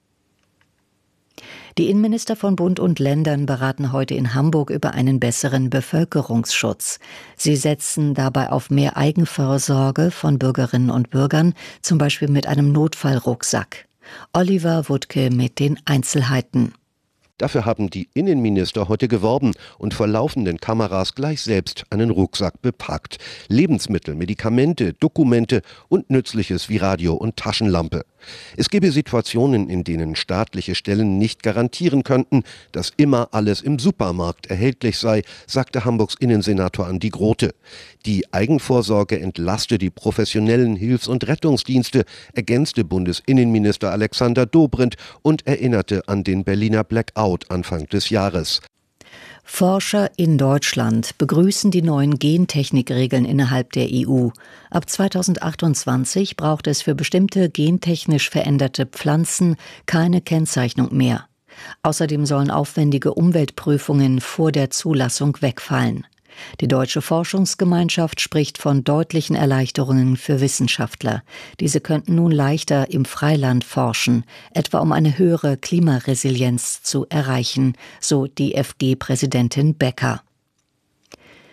Die Innenminister von Bund und Ländern beraten heute in Hamburg über einen besseren Bevölkerungsschutz. Sie setzen dabei auf mehr Eigenvorsorge von Bürgerinnen und Bürgern, zum Beispiel mit einem Notfallrucksack. Oliver Wuttke mit den Einzelheiten. Dafür haben die Innenminister heute geworben und vor laufenden Kameras gleich selbst einen Rucksack bepackt. Lebensmittel, Medikamente, Dokumente und Nützliches wie Radio und Taschenlampe. Es gebe Situationen, in denen staatliche Stellen nicht garantieren könnten, dass immer alles im Supermarkt erhältlich sei, sagte Hamburgs Innensenator Andi Grote. Die Eigenvorsorge entlaste die professionellen Hilfs- und Rettungsdienste, ergänzte Bundesinnenminister Alexander Dobrindt und erinnerte an den Berliner Blackout Anfang des Jahres. Forscher in Deutschland begrüßen die neuen Gentechnikregeln innerhalb der EU. Ab 2028 braucht es für bestimmte gentechnisch veränderte Pflanzen keine Kennzeichnung mehr. Außerdem sollen aufwendige Umweltprüfungen vor der Zulassung wegfallen. Die Deutsche Forschungsgemeinschaft spricht von deutlichen Erleichterungen für Wissenschaftler. Diese könnten nun leichter im Freiland forschen, etwa um eine höhere Klimaresilienz zu erreichen, so DFG-Präsidentin Becker.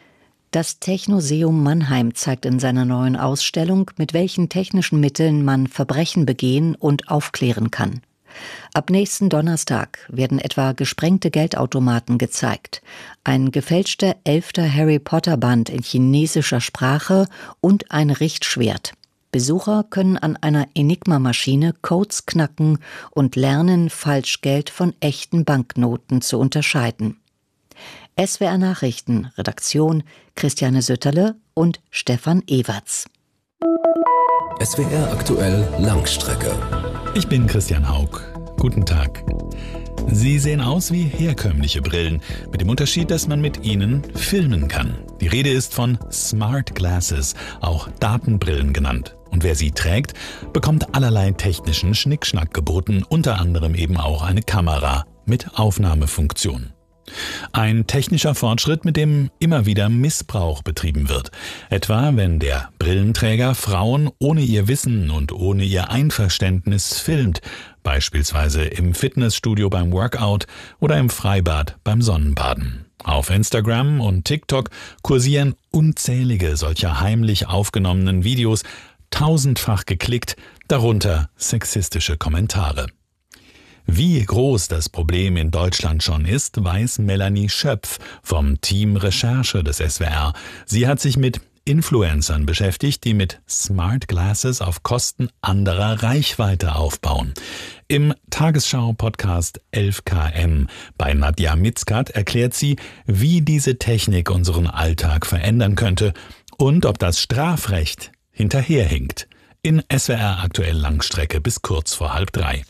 Das Technoseum Mannheim zeigt in seiner neuen Ausstellung, mit welchen technischen Mitteln man Verbrechen begehen und aufklären kann. Ab nächsten Donnerstag werden etwa gesprengte Geldautomaten gezeigt, ein gefälschter 11. Harry Potter Band in chinesischer Sprache und ein Richtschwert. Besucher können an einer Enigma-Maschine Codes knacken und lernen, Falschgeld von echten Banknoten zu unterscheiden. SWR Nachrichten, Redaktion Christiane Sütterle und Stefan Ewerts. SWR aktuell Langstrecke. Ich bin Christian Haug. Guten Tag. Sie sehen aus wie herkömmliche Brillen, mit dem Unterschied, dass man mit ihnen filmen kann. Die Rede ist von Smart Glasses, auch Datenbrillen genannt. Und wer sie trägt, bekommt allerlei technischen Schnickschnack geboten, unter anderem eben auch eine Kamera mit Aufnahmefunktion. Ein technischer Fortschritt, mit dem immer wieder Missbrauch betrieben wird. Etwa, wenn der Brillenträger Frauen ohne ihr Wissen und ohne ihr Einverständnis filmt, beispielsweise im Fitnessstudio beim Workout oder im Freibad beim Sonnenbaden. Auf Instagram und TikTok kursieren unzählige solcher heimlich aufgenommenen Videos, tausendfach geklickt, darunter sexistische Kommentare. Wie groß das Problem in Deutschland schon ist, weiß Melanie Schöpf vom Team Recherche des SWR. Sie hat sich mit Influencern beschäftigt, die mit Smart Glasses auf Kosten anderer Reichweite aufbauen. Im Tagesschau-Podcast 11KM bei Nadja Mitzkat erklärt sie, wie diese Technik unseren Alltag verändern könnte und ob das Strafrecht hinterherhinkt. In SWR aktuell Langstrecke bis kurz vor 2:30.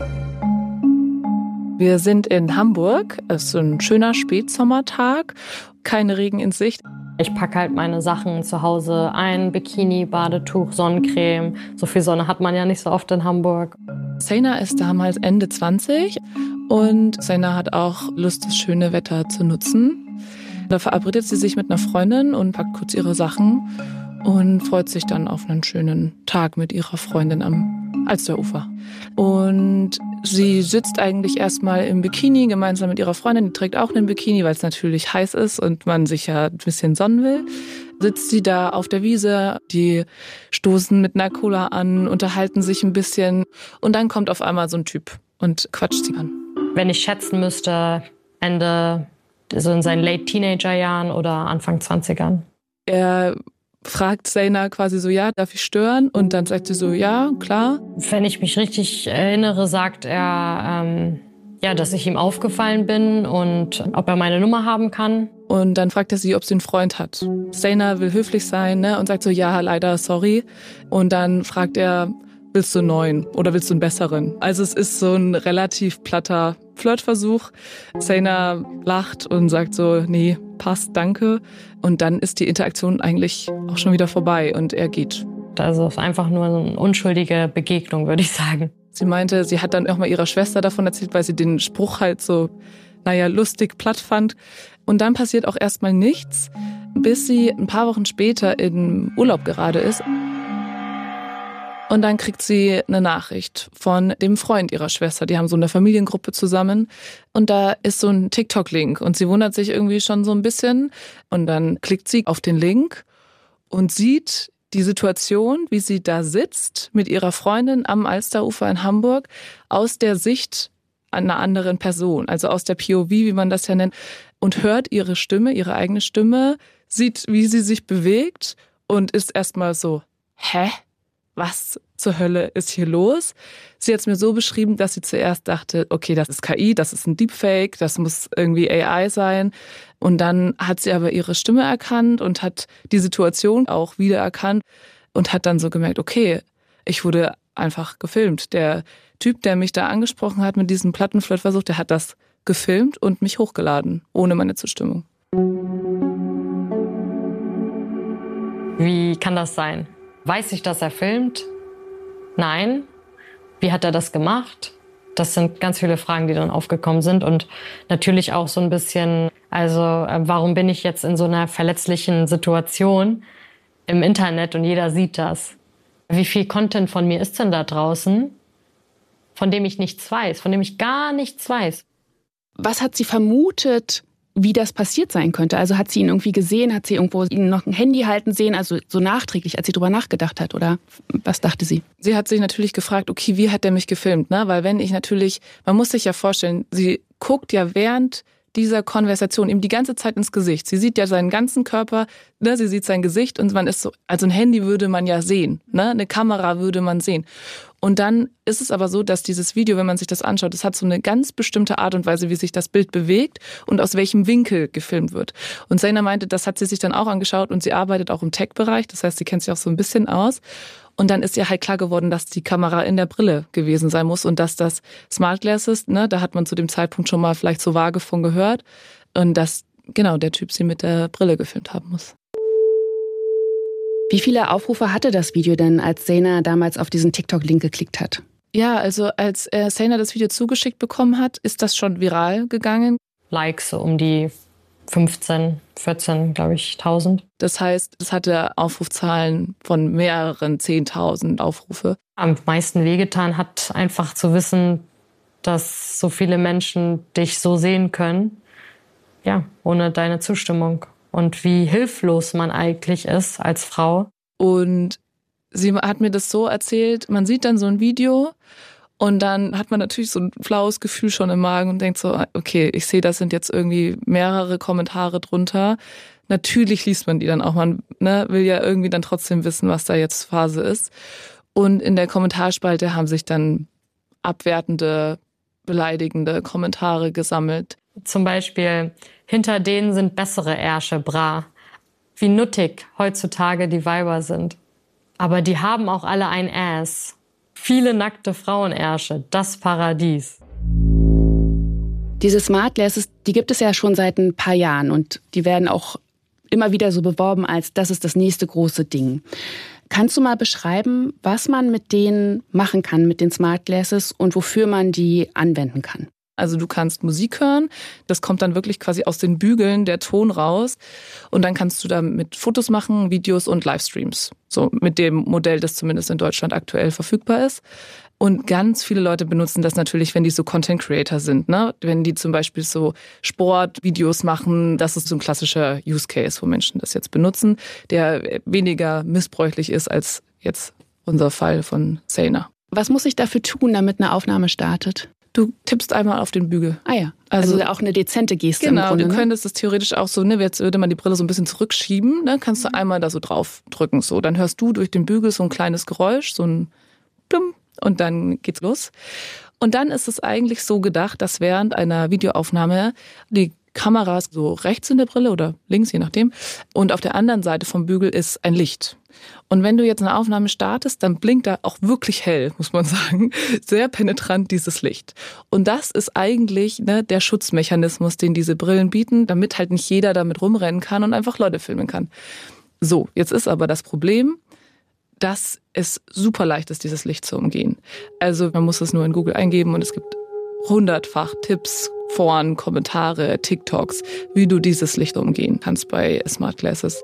Wir sind in Hamburg. Es ist ein schöner Spätsommertag, kein Regen in Sicht. Ich packe halt meine Sachen zu Hause ein, Bikini, Badetuch, Sonnencreme. So viel Sonne hat man ja nicht so oft in Hamburg. Sena ist damals Ende 20 und Sena hat auch Lust, das schöne Wetter zu nutzen. Da verabredet sie sich mit einer Freundin und packt kurz ihre Sachen und freut sich dann auf einen schönen Tag mit ihrer Freundin am Alsterufer. Und sie sitzt eigentlich erstmal im Bikini gemeinsam mit ihrer Freundin. Die trägt auch einen Bikini, weil es natürlich heiß ist und man sich ja ein bisschen sonnen will. Sitzt sie da auf der Wiese, die stoßen mit einer Cola an, unterhalten sich ein bisschen. Und dann kommt auf einmal so ein Typ und quatscht sie an. Wenn ich schätzen müsste, Ende, so in seinen Late-Teenager-Jahren oder Anfang 20ern. Er fragt Sena quasi so, ja, darf ich stören? Und dann sagt sie so, ja, klar. Wenn ich mich richtig erinnere, sagt er, dass ich ihm aufgefallen bin und ob er meine Nummer haben kann. Und dann fragt er sie, ob sie einen Freund hat. Sena will höflich sein, ne, und sagt so, ja, leider, sorry. Und dann fragt er, willst du einen neuen oder willst du einen besseren? Also es ist so ein relativ platter Flirtversuch. Sena lacht und sagt so, nee, passt, danke. Und dann ist die Interaktion eigentlich auch schon wieder vorbei und er geht. Also es ist einfach nur eine unschuldige Begegnung, würde ich sagen. Sie meinte, sie hat dann auch mal ihrer Schwester davon erzählt, weil sie den Spruch halt so, lustig platt fand. Und dann passiert auch erstmal nichts, bis sie ein paar Wochen später im Urlaub gerade ist. Und dann kriegt sie eine Nachricht von dem Freund ihrer Schwester. Die haben so eine Familiengruppe zusammen. Und da ist so ein TikTok-Link. Und sie wundert sich irgendwie schon so ein bisschen. Und dann klickt sie auf den Link und sieht die Situation, wie sie da sitzt mit ihrer Freundin am Alsterufer in Hamburg, aus der Sicht einer anderen Person. Also aus der POV, wie man das ja nennt. Und hört ihre Stimme, ihre eigene Stimme, sieht, wie sie sich bewegt und ist erstmal so, hä? Was zur Hölle ist hier los? Sie hat es mir so beschrieben, dass sie zuerst dachte, okay, das ist KI, das ist ein Deepfake, das muss irgendwie AI sein. Und dann hat sie aber ihre Stimme erkannt und hat die Situation auch wiedererkannt und hat dann so gemerkt, okay, ich wurde einfach gefilmt. Der Typ, der mich da angesprochen hat mit diesem Plattenflirtversuch, der hat das gefilmt und mich hochgeladen, ohne meine Zustimmung. Wie kann das sein? Weiß ich, dass er filmt? Nein. Wie hat er das gemacht? Das sind ganz viele Fragen, die dann aufgekommen sind. Und natürlich auch so ein bisschen, warum bin ich jetzt in so einer verletzlichen Situation im Internet und jeder sieht das? Wie viel Content von mir ist denn da draußen, von dem ich nichts weiß, von dem ich gar nichts weiß? Was hat sie vermutet, wie das passiert sein könnte. Also hat sie ihn irgendwie gesehen, hat sie irgendwo ihn noch ein Handy halten sehen, also so nachträglich, als sie drüber nachgedacht hat, oder was dachte sie? Sie hat sich natürlich gefragt, okay, wie hat der mich gefilmt, ne? Weil wenn ich natürlich, man muss sich ja vorstellen, sie guckt ja während dieser Konversation ihm die ganze Zeit ins Gesicht. Sie sieht ja seinen ganzen Körper, ne? Sie sieht sein Gesicht und man ist so, also ein Handy würde man ja sehen, ne? Eine Kamera würde man sehen. Und dann ist es aber so, dass dieses Video, wenn man sich das anschaut, das hat so eine ganz bestimmte Art und Weise, wie sich das Bild bewegt und aus welchem Winkel gefilmt wird. Und Zaina meinte, das hat sie sich dann auch angeschaut und sie arbeitet auch im Tech-Bereich, das heißt, sie kennt sich auch so ein bisschen aus. Und dann ist ihr halt klar geworden, dass die Kamera in der Brille gewesen sein muss und dass das Smart Glasses, ne, da hat man zu dem Zeitpunkt schon mal vielleicht so vage von gehört und dass genau der Typ sie mit der Brille gefilmt haben muss. Wie viele Aufrufe hatte das Video denn, als Zaina damals auf diesen TikTok-Link geklickt hat? Ja, also als Zaina das Video zugeschickt bekommen hat, ist das schon viral gegangen. Likes so um die 15, 14, glaube ich, 1000. Das heißt, es hatte Aufrufzahlen von mehreren 10.000 Aufrufe. Am meisten wehgetan hat einfach zu wissen, dass so viele Menschen dich so sehen können, ja, ohne deine Zustimmung. Und wie hilflos man eigentlich ist als Frau. Und sie hat mir das so erzählt, man sieht dann so ein Video und dann hat man natürlich so ein flaues Gefühl schon im Magen und denkt so, okay, ich sehe, das sind jetzt irgendwie mehrere Kommentare drunter. Natürlich liest man die dann auch, man will ja irgendwie dann trotzdem wissen, was da jetzt Phase ist. Und in der Kommentarspalte haben sich dann abwertende, beleidigende Kommentare gesammelt. Zum Beispiel, hinter denen sind bessere Ärsche, bra. Wie nuttig heutzutage die Weiber sind. Aber die haben auch alle ein Ass. Viele nackte Frauenärsche, das Paradies. Diese Smart Glasses, die gibt es ja schon seit ein paar Jahren und die werden auch immer wieder so beworben als das ist das nächste große Ding. Kannst du mal beschreiben, was man mit denen machen kann, mit den Smart Glasses und wofür man die anwenden kann? Also du kannst Musik hören, das kommt dann wirklich quasi aus den Bügeln der Ton raus und dann kannst du damit Fotos machen, Videos und Livestreams. So mit dem Modell, das zumindest in Deutschland aktuell verfügbar ist. Und ganz viele Leute benutzen das natürlich, wenn die so Content Creator sind, ne? Wenn die zum Beispiel so Sportvideos machen, das ist so ein klassischer Use Case, wo Menschen das jetzt benutzen, der weniger missbräuchlich ist als jetzt unser Fall von Zaina. Was muss ich dafür tun, damit eine Aufnahme startet? Du tippst einmal auf den Bügel. Ah ja, also auch eine dezente Geste genau, im Grunde. Genau, du könntest es theoretisch auch so, ne, jetzt würde man die Brille so ein bisschen zurückschieben, ne, kannst du einmal da so drauf drücken, so. Dann hörst du durch den Bügel so ein kleines Geräusch, so ein Plum, und dann geht's los. Und dann ist es eigentlich so gedacht, dass während einer Videoaufnahme die Kameras so rechts in der Brille oder links, je nachdem, und auf der anderen Seite vom Bügel ist ein Licht. Und wenn du jetzt eine Aufnahme startest, dann blinkt da auch wirklich hell, muss man sagen, sehr penetrant dieses Licht. Und das ist eigentlich, ne, der Schutzmechanismus, den diese Brillen bieten, damit halt nicht jeder damit rumrennen kann und einfach Leute filmen kann. So, jetzt ist aber das Problem, dass es super leicht ist, dieses Licht zu umgehen. Also man muss es nur in Google eingeben und es gibt 100-fach Tipps, Foren, Kommentare, TikToks, wie du dieses Licht umgehen kannst bei Smart Glasses.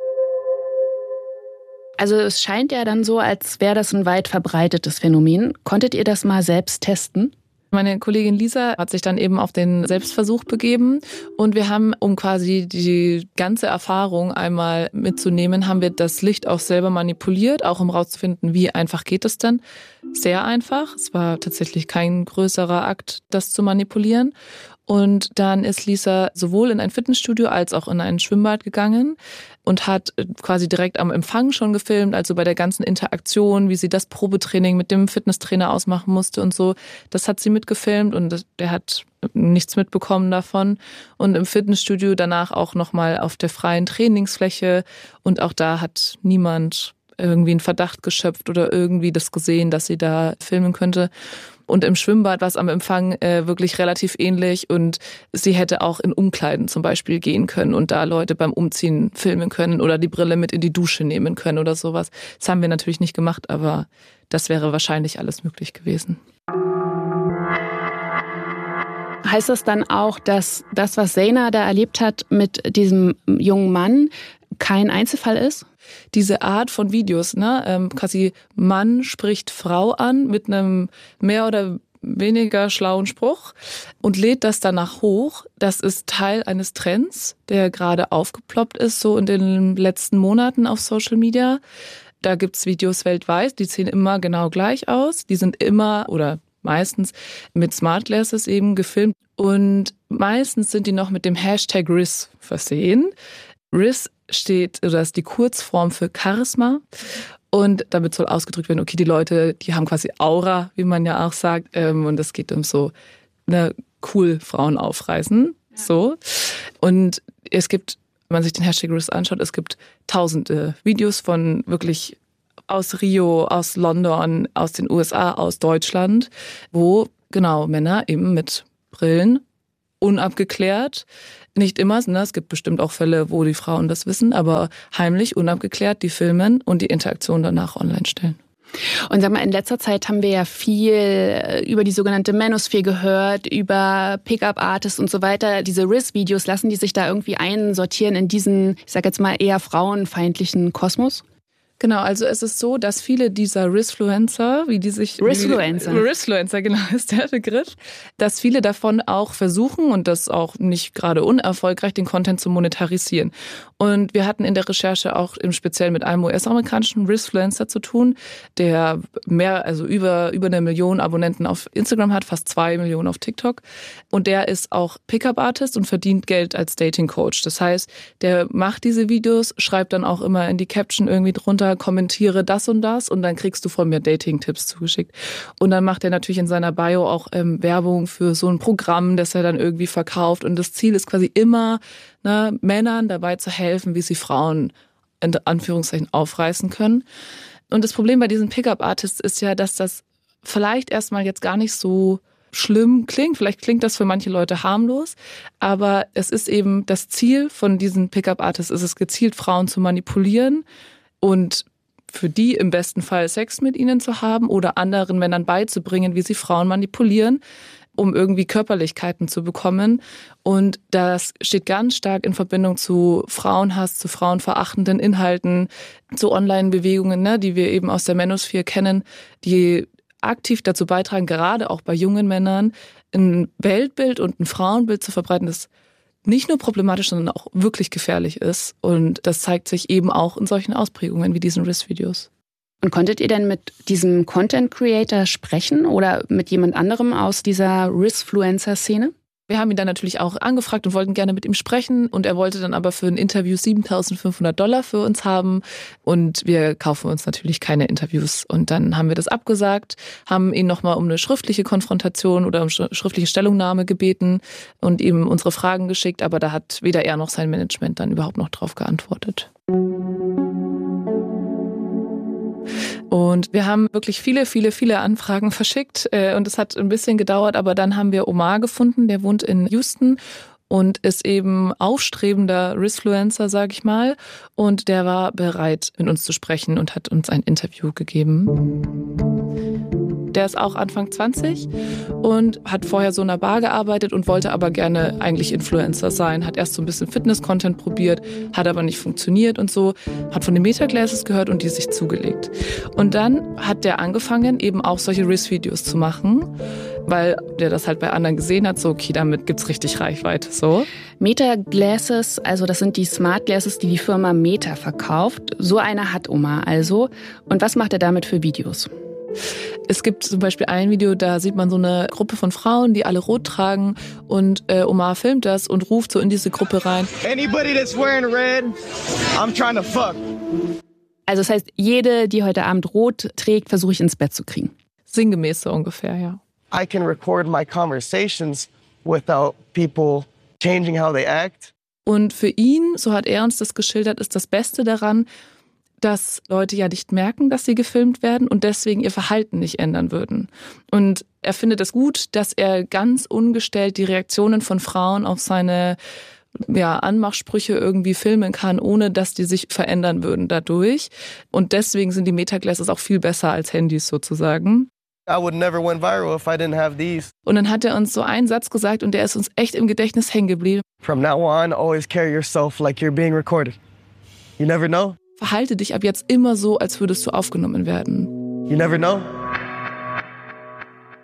Also es scheint ja dann so, als wäre das ein weit verbreitetes Phänomen. Konntet ihr das mal selbst testen? Meine Kollegin Lisa hat sich dann eben auf den Selbstversuch begeben und wir haben, um quasi die ganze Erfahrung einmal mitzunehmen, haben wir das Licht auch selber manipuliert, auch um rauszufinden, wie einfach geht es denn. Sehr einfach. Es war tatsächlich kein größerer Akt, das zu manipulieren. Und dann ist Lisa sowohl in ein Fitnessstudio als auch in ein Schwimmbad gegangen und hat quasi direkt am Empfang schon gefilmt, also bei der ganzen Interaktion, wie sie das Probetraining mit dem Fitnesstrainer ausmachen musste und so. Das hat sie mitgefilmt und der hat nichts mitbekommen davon. Und im Fitnessstudio danach auch nochmal auf der freien Trainingsfläche und auch da hat niemand irgendwie einen Verdacht geschöpft oder irgendwie das gesehen, dass sie da filmen könnte. Und im Schwimmbad war es am Empfang wirklich relativ ähnlich und sie hätte auch in Umkleiden zum Beispiel gehen können und da Leute beim Umziehen filmen können oder die Brille mit in die Dusche nehmen können oder sowas. Das haben wir natürlich nicht gemacht, aber das wäre wahrscheinlich alles möglich gewesen. Heißt das dann auch, dass das, was Zaina da erlebt hat mit diesem jungen Mann, kein Einzelfall ist? Diese Art von Videos, ne, quasi Mann spricht Frau an mit einem mehr oder weniger schlauen Spruch und lädt das danach hoch. Das ist Teil eines Trends, der gerade aufgeploppt ist, so in den letzten Monaten auf Social Media. Da gibt's Videos weltweit, die sehen immer genau gleich aus. Die sind immer oder meistens mit Smart Glasses eben gefilmt. Und meistens sind die noch mit dem Hashtag Riz versehen. Riz steht, oder ist die Kurzform für Charisma. Und damit soll ausgedrückt werden, okay, die Leute, die haben quasi Aura, wie man ja auch sagt. Und es geht um so, cool Frauen aufreißen. So. Und es gibt, wenn man sich den Hashtag Riz anschaut, es gibt tausende Videos von wirklich aus Rio, aus London, aus den USA, aus Deutschland, wo genau Männer eben mit Brillen unabgeklärt, nicht immer, ne, es gibt bestimmt auch Fälle, wo die Frauen das wissen, aber heimlich, unabgeklärt die filmen und die Interaktion danach online stellen. Und sag mal, in letzter Zeit haben wir ja viel über die sogenannte Manosphere gehört, über Pickup-Artists und so weiter. Diese Riz-Videos, lassen die sich da irgendwie einsortieren in diesen, ich sag jetzt mal, eher frauenfeindlichen Kosmos? Genau, also es ist so, dass viele dieser Rizfluencer, wie die sich... Rizfluencer, genau, ist der Begriff. Dass viele davon auch versuchen, und das auch nicht gerade unerfolgreich, den Content zu monetarisieren. Und wir hatten in der Recherche auch im Speziellen mit einem US-amerikanischen Rizfluencer zu tun, der über 1 Million Abonnenten auf Instagram hat, fast 2 Millionen auf TikTok. Und der ist auch Pickup-Artist und verdient Geld als Dating-Coach. Das heißt, der macht diese Videos, schreibt dann auch immer in die Caption irgendwie drunter, kommentiere das und dann kriegst du von mir Dating-Tipps zugeschickt. Und dann macht er natürlich in seiner Bio auch Werbung für so ein Programm, das er dann irgendwie verkauft. Und das Ziel ist quasi immer, Männern dabei zu helfen, wie sie Frauen in Anführungszeichen aufreißen können. Und das Problem bei diesen Pickup-Artists ist ja, dass das vielleicht erstmal jetzt gar nicht so schlimm klingt. Vielleicht klingt das für manche Leute harmlos, aber es ist eben das Ziel von diesen Pickup-Artists, ist es gezielt, Frauen zu manipulieren und für die im besten Fall Sex mit ihnen zu haben oder anderen Männern beizubringen, wie sie Frauen manipulieren, um irgendwie Körperlichkeiten zu bekommen. Und das steht ganz stark in Verbindung zu Frauenhass, zu frauenverachtenden Inhalten, zu Online-Bewegungen, die wir eben aus der Manosphere kennen, die aktiv dazu beitragen, gerade auch bei jungen Männern, ein Weltbild und ein Frauenbild zu verbreiten, das nicht nur problematisch, sondern auch wirklich gefährlich ist. Und das zeigt sich eben auch in solchen Ausprägungen wie diesen Riz-Videos. Und konntet ihr denn mit diesem Content-Creator sprechen oder mit jemand anderem aus dieser Rizfluencer-Szene? Wir haben ihn dann natürlich auch angefragt und wollten gerne mit ihm sprechen. Und er wollte dann aber für ein Interview $7.500 für uns haben. Und wir kaufen uns natürlich keine Interviews. Und dann haben wir das abgesagt, haben ihn nochmal um eine schriftliche Konfrontation oder um schriftliche Stellungnahme gebeten und ihm unsere Fragen geschickt. Aber da hat weder er noch sein Management dann überhaupt noch drauf geantwortet. Und wir haben wirklich viele Anfragen verschickt und es hat ein bisschen gedauert, aber dann haben wir Omar gefunden, der wohnt in Houston und ist eben aufstrebender Rizfluencer, sag ich mal. Und der war bereit, mit uns zu sprechen und hat uns ein Interview gegeben. Der ist auch Anfang 20 und hat vorher so in einer Bar gearbeitet und wollte aber gerne eigentlich Influencer sein. Hat erst so ein bisschen Fitness-Content probiert, hat aber nicht funktioniert und so. Hat von den Meta-Glasses gehört und die sich zugelegt. Und dann hat der angefangen, eben auch solche Riz-Videos zu machen, weil der das halt bei anderen gesehen hat, so okay, damit gibt's richtig Reichweite, so. Meta-Glasses, also das sind die Smart Glasses, die Firma Meta verkauft. So eine hat Omar also. Und was macht er damit für Videos? Es gibt zum Beispiel ein Video, da sieht man so eine Gruppe von Frauen, die alle rot tragen und Omar filmt das und ruft so in diese Gruppe rein. Anybody that's wearing red, I'm trying to fuck. Also das heißt, jede, die heute Abend rot trägt, versuche ich ins Bett zu kriegen. Sinngemäß so ungefähr, ja. I can record my conversations without people changing how they act. Und für ihn, so hat er uns das geschildert, ist das Beste daran, dass Leute ja nicht merken, dass sie gefilmt werden und deswegen ihr Verhalten nicht ändern würden. Und er findet es gut, dass er ganz ungestellt die Reaktionen von Frauen auf seine Anmachsprüche irgendwie filmen kann, ohne dass die sich verändern würden dadurch. Und deswegen sind die Meta-Glasses auch viel besser als Handys sozusagen. I would never went viral if I didn't have these. Und dann hat er uns so einen Satz gesagt und der ist uns echt im Gedächtnis hängen geblieben. From now on, always carry yourself like you're being recorded. You never know. Verhalte dich ab jetzt immer so, als würdest du aufgenommen werden. You never know.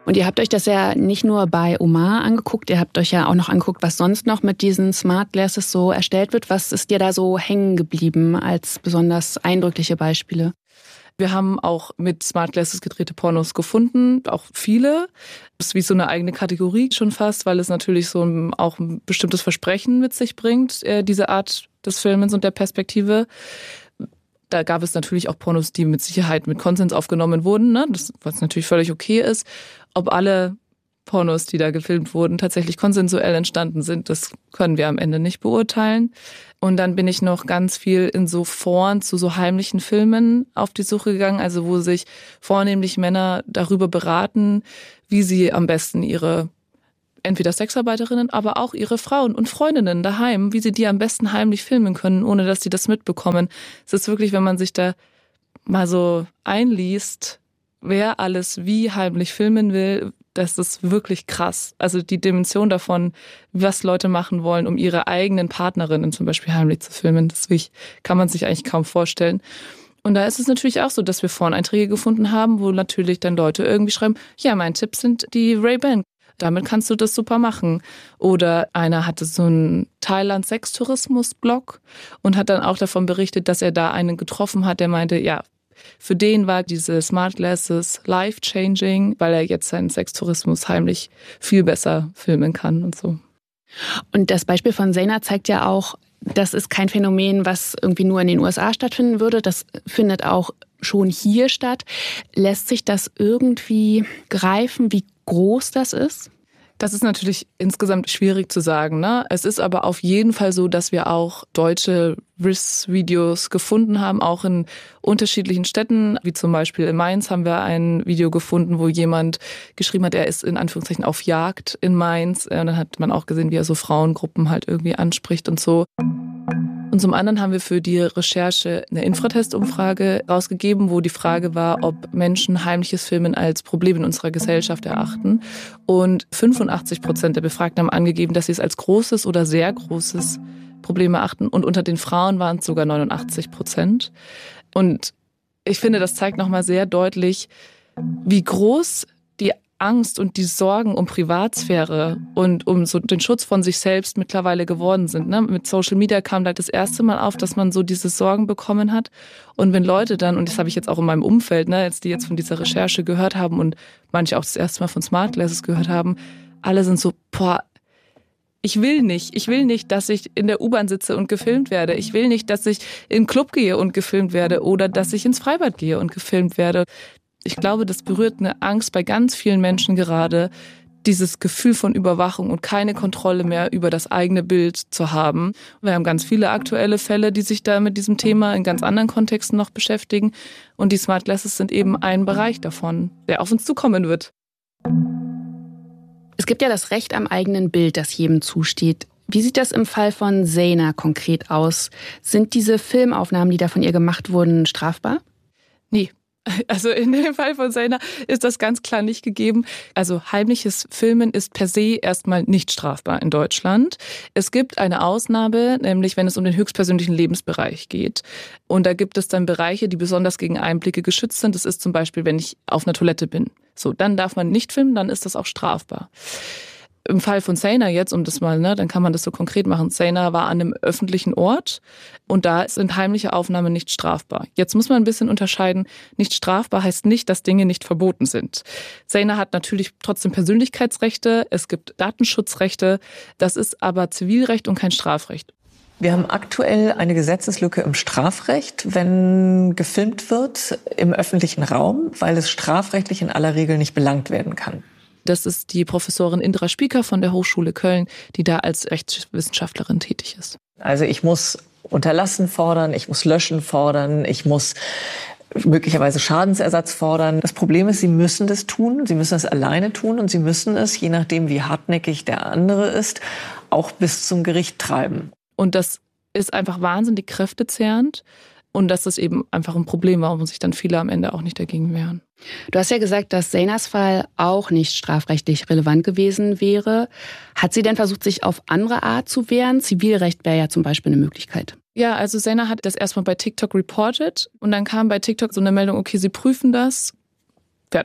Und ihr habt euch das ja nicht nur bei Omar angeguckt, ihr habt euch ja auch noch angeguckt, was sonst noch mit diesen Smart Glasses so erstellt wird. Was ist dir da so hängen geblieben als besonders eindrückliche Beispiele? Wir haben auch mit Smart Glasses gedrehte Pornos gefunden, auch viele. Das ist wie so eine eigene Kategorie schon fast, weil es natürlich so auch ein bestimmtes Versprechen mit sich bringt, diese Art des Filmens und der Perspektive. Da gab es natürlich auch Pornos, die mit Sicherheit mit Konsens aufgenommen wurden, ne? Was natürlich völlig okay ist. Ob alle Pornos, die da gefilmt wurden, tatsächlich konsensuell entstanden sind, das können wir am Ende nicht beurteilen. Und dann bin ich noch ganz viel in so Foren zu so heimlichen Filmen auf die Suche gegangen, also wo sich vornehmlich Männer darüber beraten, wie sie am besten ihre entweder Sexarbeiterinnen, aber auch ihre Frauen und Freundinnen daheim, wie sie die am besten heimlich filmen können, ohne dass sie das mitbekommen. Es ist wirklich, wenn man sich da mal so einliest, wer alles wie heimlich filmen will, das ist wirklich krass. Also die Dimension davon, was Leute machen wollen, um ihre eigenen Partnerinnen zum Beispiel heimlich zu filmen, das kann man sich eigentlich kaum vorstellen. Und da ist es natürlich auch so, dass wir Foreneinträge gefunden haben, wo natürlich dann Leute irgendwie schreiben, ja, mein Tipp sind die Ray-Ban. Damit kannst du das super machen. Oder einer hatte so einen Thailand-Sextourismus-Blog und hat dann auch davon berichtet, dass er da einen getroffen hat, der meinte, ja, für den war diese Smart Glasses life-changing, weil er jetzt seinen Sextourismus heimlich viel besser filmen kann und so. Und das Beispiel von Zaina zeigt ja auch, das ist kein Phänomen, was irgendwie nur in den USA stattfinden würde. Das findet auch schon hier statt. Lässt sich das irgendwie greifen, wie groß das ist? Das ist natürlich insgesamt schwierig zu sagen, ne? Es ist aber auf jeden Fall so, dass wir auch deutsche Riss-Videos gefunden haben, auch in unterschiedlichen Städten, wie zum Beispiel in Mainz haben wir ein Video gefunden, wo jemand geschrieben hat, er ist in Anführungszeichen auf Jagd in Mainz. Und dann hat man auch gesehen, wie er so Frauengruppen halt irgendwie anspricht und so. Und zum anderen haben wir für die Recherche eine Infratest-Umfrage rausgegeben, wo die Frage war, ob Menschen heimliches Filmen als Problem in unserer Gesellschaft erachten. Und 85% der Befragten haben angegeben, dass sie es als großes oder sehr großes Problem erachten. Und unter den Frauen waren es sogar 89%. Und ich finde, das zeigt nochmal sehr deutlich, wie groß die Angst und die Sorgen um Privatsphäre und um so den Schutz von sich selbst mittlerweile geworden sind. Ne? Mit Social Media kam da das erste Mal auf, dass man so diese Sorgen bekommen hat. Und wenn Leute dann, und das habe ich jetzt auch in meinem Umfeld, ne, die jetzt von dieser Recherche gehört haben und manche auch das erste Mal von Smart Glasses gehört haben, alle sind so, boah, ich will nicht, dass ich in der U-Bahn sitze und gefilmt werde. Ich will nicht, dass ich in den Club gehe und gefilmt werde oder dass ich ins Freibad gehe und gefilmt werde. Ich glaube, das berührt eine Angst bei ganz vielen Menschen gerade, dieses Gefühl von Überwachung und keine Kontrolle mehr über das eigene Bild zu haben. Wir haben ganz viele aktuelle Fälle, die sich da mit diesem Thema in ganz anderen Kontexten noch beschäftigen. Und die Smart Glasses sind eben ein Bereich davon, der auf uns zukommen wird. Es gibt ja das Recht am eigenen Bild, das jedem zusteht. Wie sieht das im Fall von Zaina konkret aus? Sind diese Filmaufnahmen, die da von ihr gemacht wurden, strafbar? Nee. Also in dem Fall von Zaina ist das ganz klar nicht gegeben. Also heimliches Filmen ist per se erstmal nicht strafbar in Deutschland. Es gibt eine Ausnahme, nämlich wenn es um den höchstpersönlichen Lebensbereich geht. Und da gibt es dann Bereiche, die besonders gegen Einblicke geschützt sind. Das ist zum Beispiel, wenn ich auf einer Toilette bin. So, dann darf man nicht filmen, dann ist das auch strafbar. Im Fall von Zaina jetzt, um das mal, ne, dann kann man das so konkret machen. Zaina war an einem öffentlichen Ort und da sind heimliche Aufnahmen nicht strafbar. Jetzt muss man ein bisschen unterscheiden. Nicht strafbar heißt nicht, dass Dinge nicht verboten sind. Zaina hat natürlich trotzdem Persönlichkeitsrechte, es gibt Datenschutzrechte. Das ist aber Zivilrecht und kein Strafrecht. Wir haben aktuell eine Gesetzeslücke im Strafrecht, wenn gefilmt wird im öffentlichen Raum, weil es strafrechtlich in aller Regel nicht belangt werden kann. Das ist die Professorin Indra Spieker von der Hochschule Köln, die da als Rechtswissenschaftlerin tätig ist. Also ich muss Unterlassen fordern, ich muss Löschen fordern, ich muss möglicherweise Schadensersatz fordern. Das Problem ist, sie müssen das tun, sie müssen es alleine tun und sie müssen es, je nachdem wie hartnäckig der andere ist, auch bis zum Gericht treiben. Und das ist einfach wahnsinnig kräftezehrend. Und das ist eben einfach ein Problem, warum sich dann viele am Ende auch nicht dagegen wehren. Du hast ja gesagt, dass Zainas Fall auch nicht strafrechtlich relevant gewesen wäre. Hat sie denn versucht, sich auf andere Art zu wehren? Zivilrecht wäre ja zum Beispiel eine Möglichkeit. Ja, also Zaina hat das erstmal bei TikTok reported und dann kam bei TikTok so eine Meldung, okay, sie prüfen das. Fertig.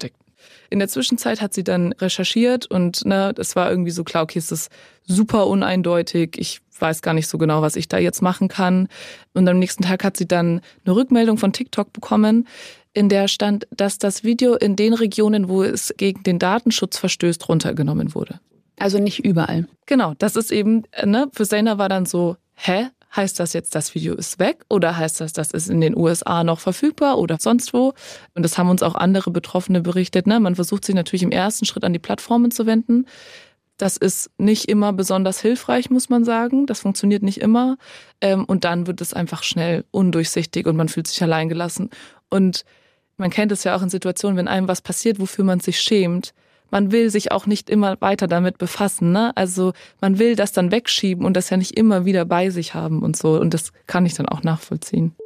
In der Zwischenzeit hat sie dann recherchiert und es war irgendwie so klar, okay, es ist super uneindeutig. Ich weiß gar nicht so genau, was ich da jetzt machen kann. Und am nächsten Tag hat sie dann eine Rückmeldung von TikTok bekommen, in der stand, dass das Video in den Regionen, wo es gegen den Datenschutz verstößt, runtergenommen wurde. Also nicht überall. Genau, das ist eben, für Zainab war dann so, heißt das jetzt, das Video ist weg? Oder heißt das, das ist in den USA noch verfügbar oder sonst wo? Und das haben uns auch andere Betroffene berichtet. Man versucht sich natürlich im ersten Schritt an die Plattformen zu wenden. Das ist nicht immer besonders hilfreich, muss man sagen. Das funktioniert nicht immer. Und dann wird es einfach schnell undurchsichtig und man fühlt sich alleingelassen. Und man kennt es ja auch in Situationen, wenn einem was passiert, wofür man sich schämt. Man will sich auch nicht immer weiter damit befassen. Also man will das dann wegschieben und das ja nicht immer wieder bei sich haben und so. Und das kann ich dann auch nachvollziehen.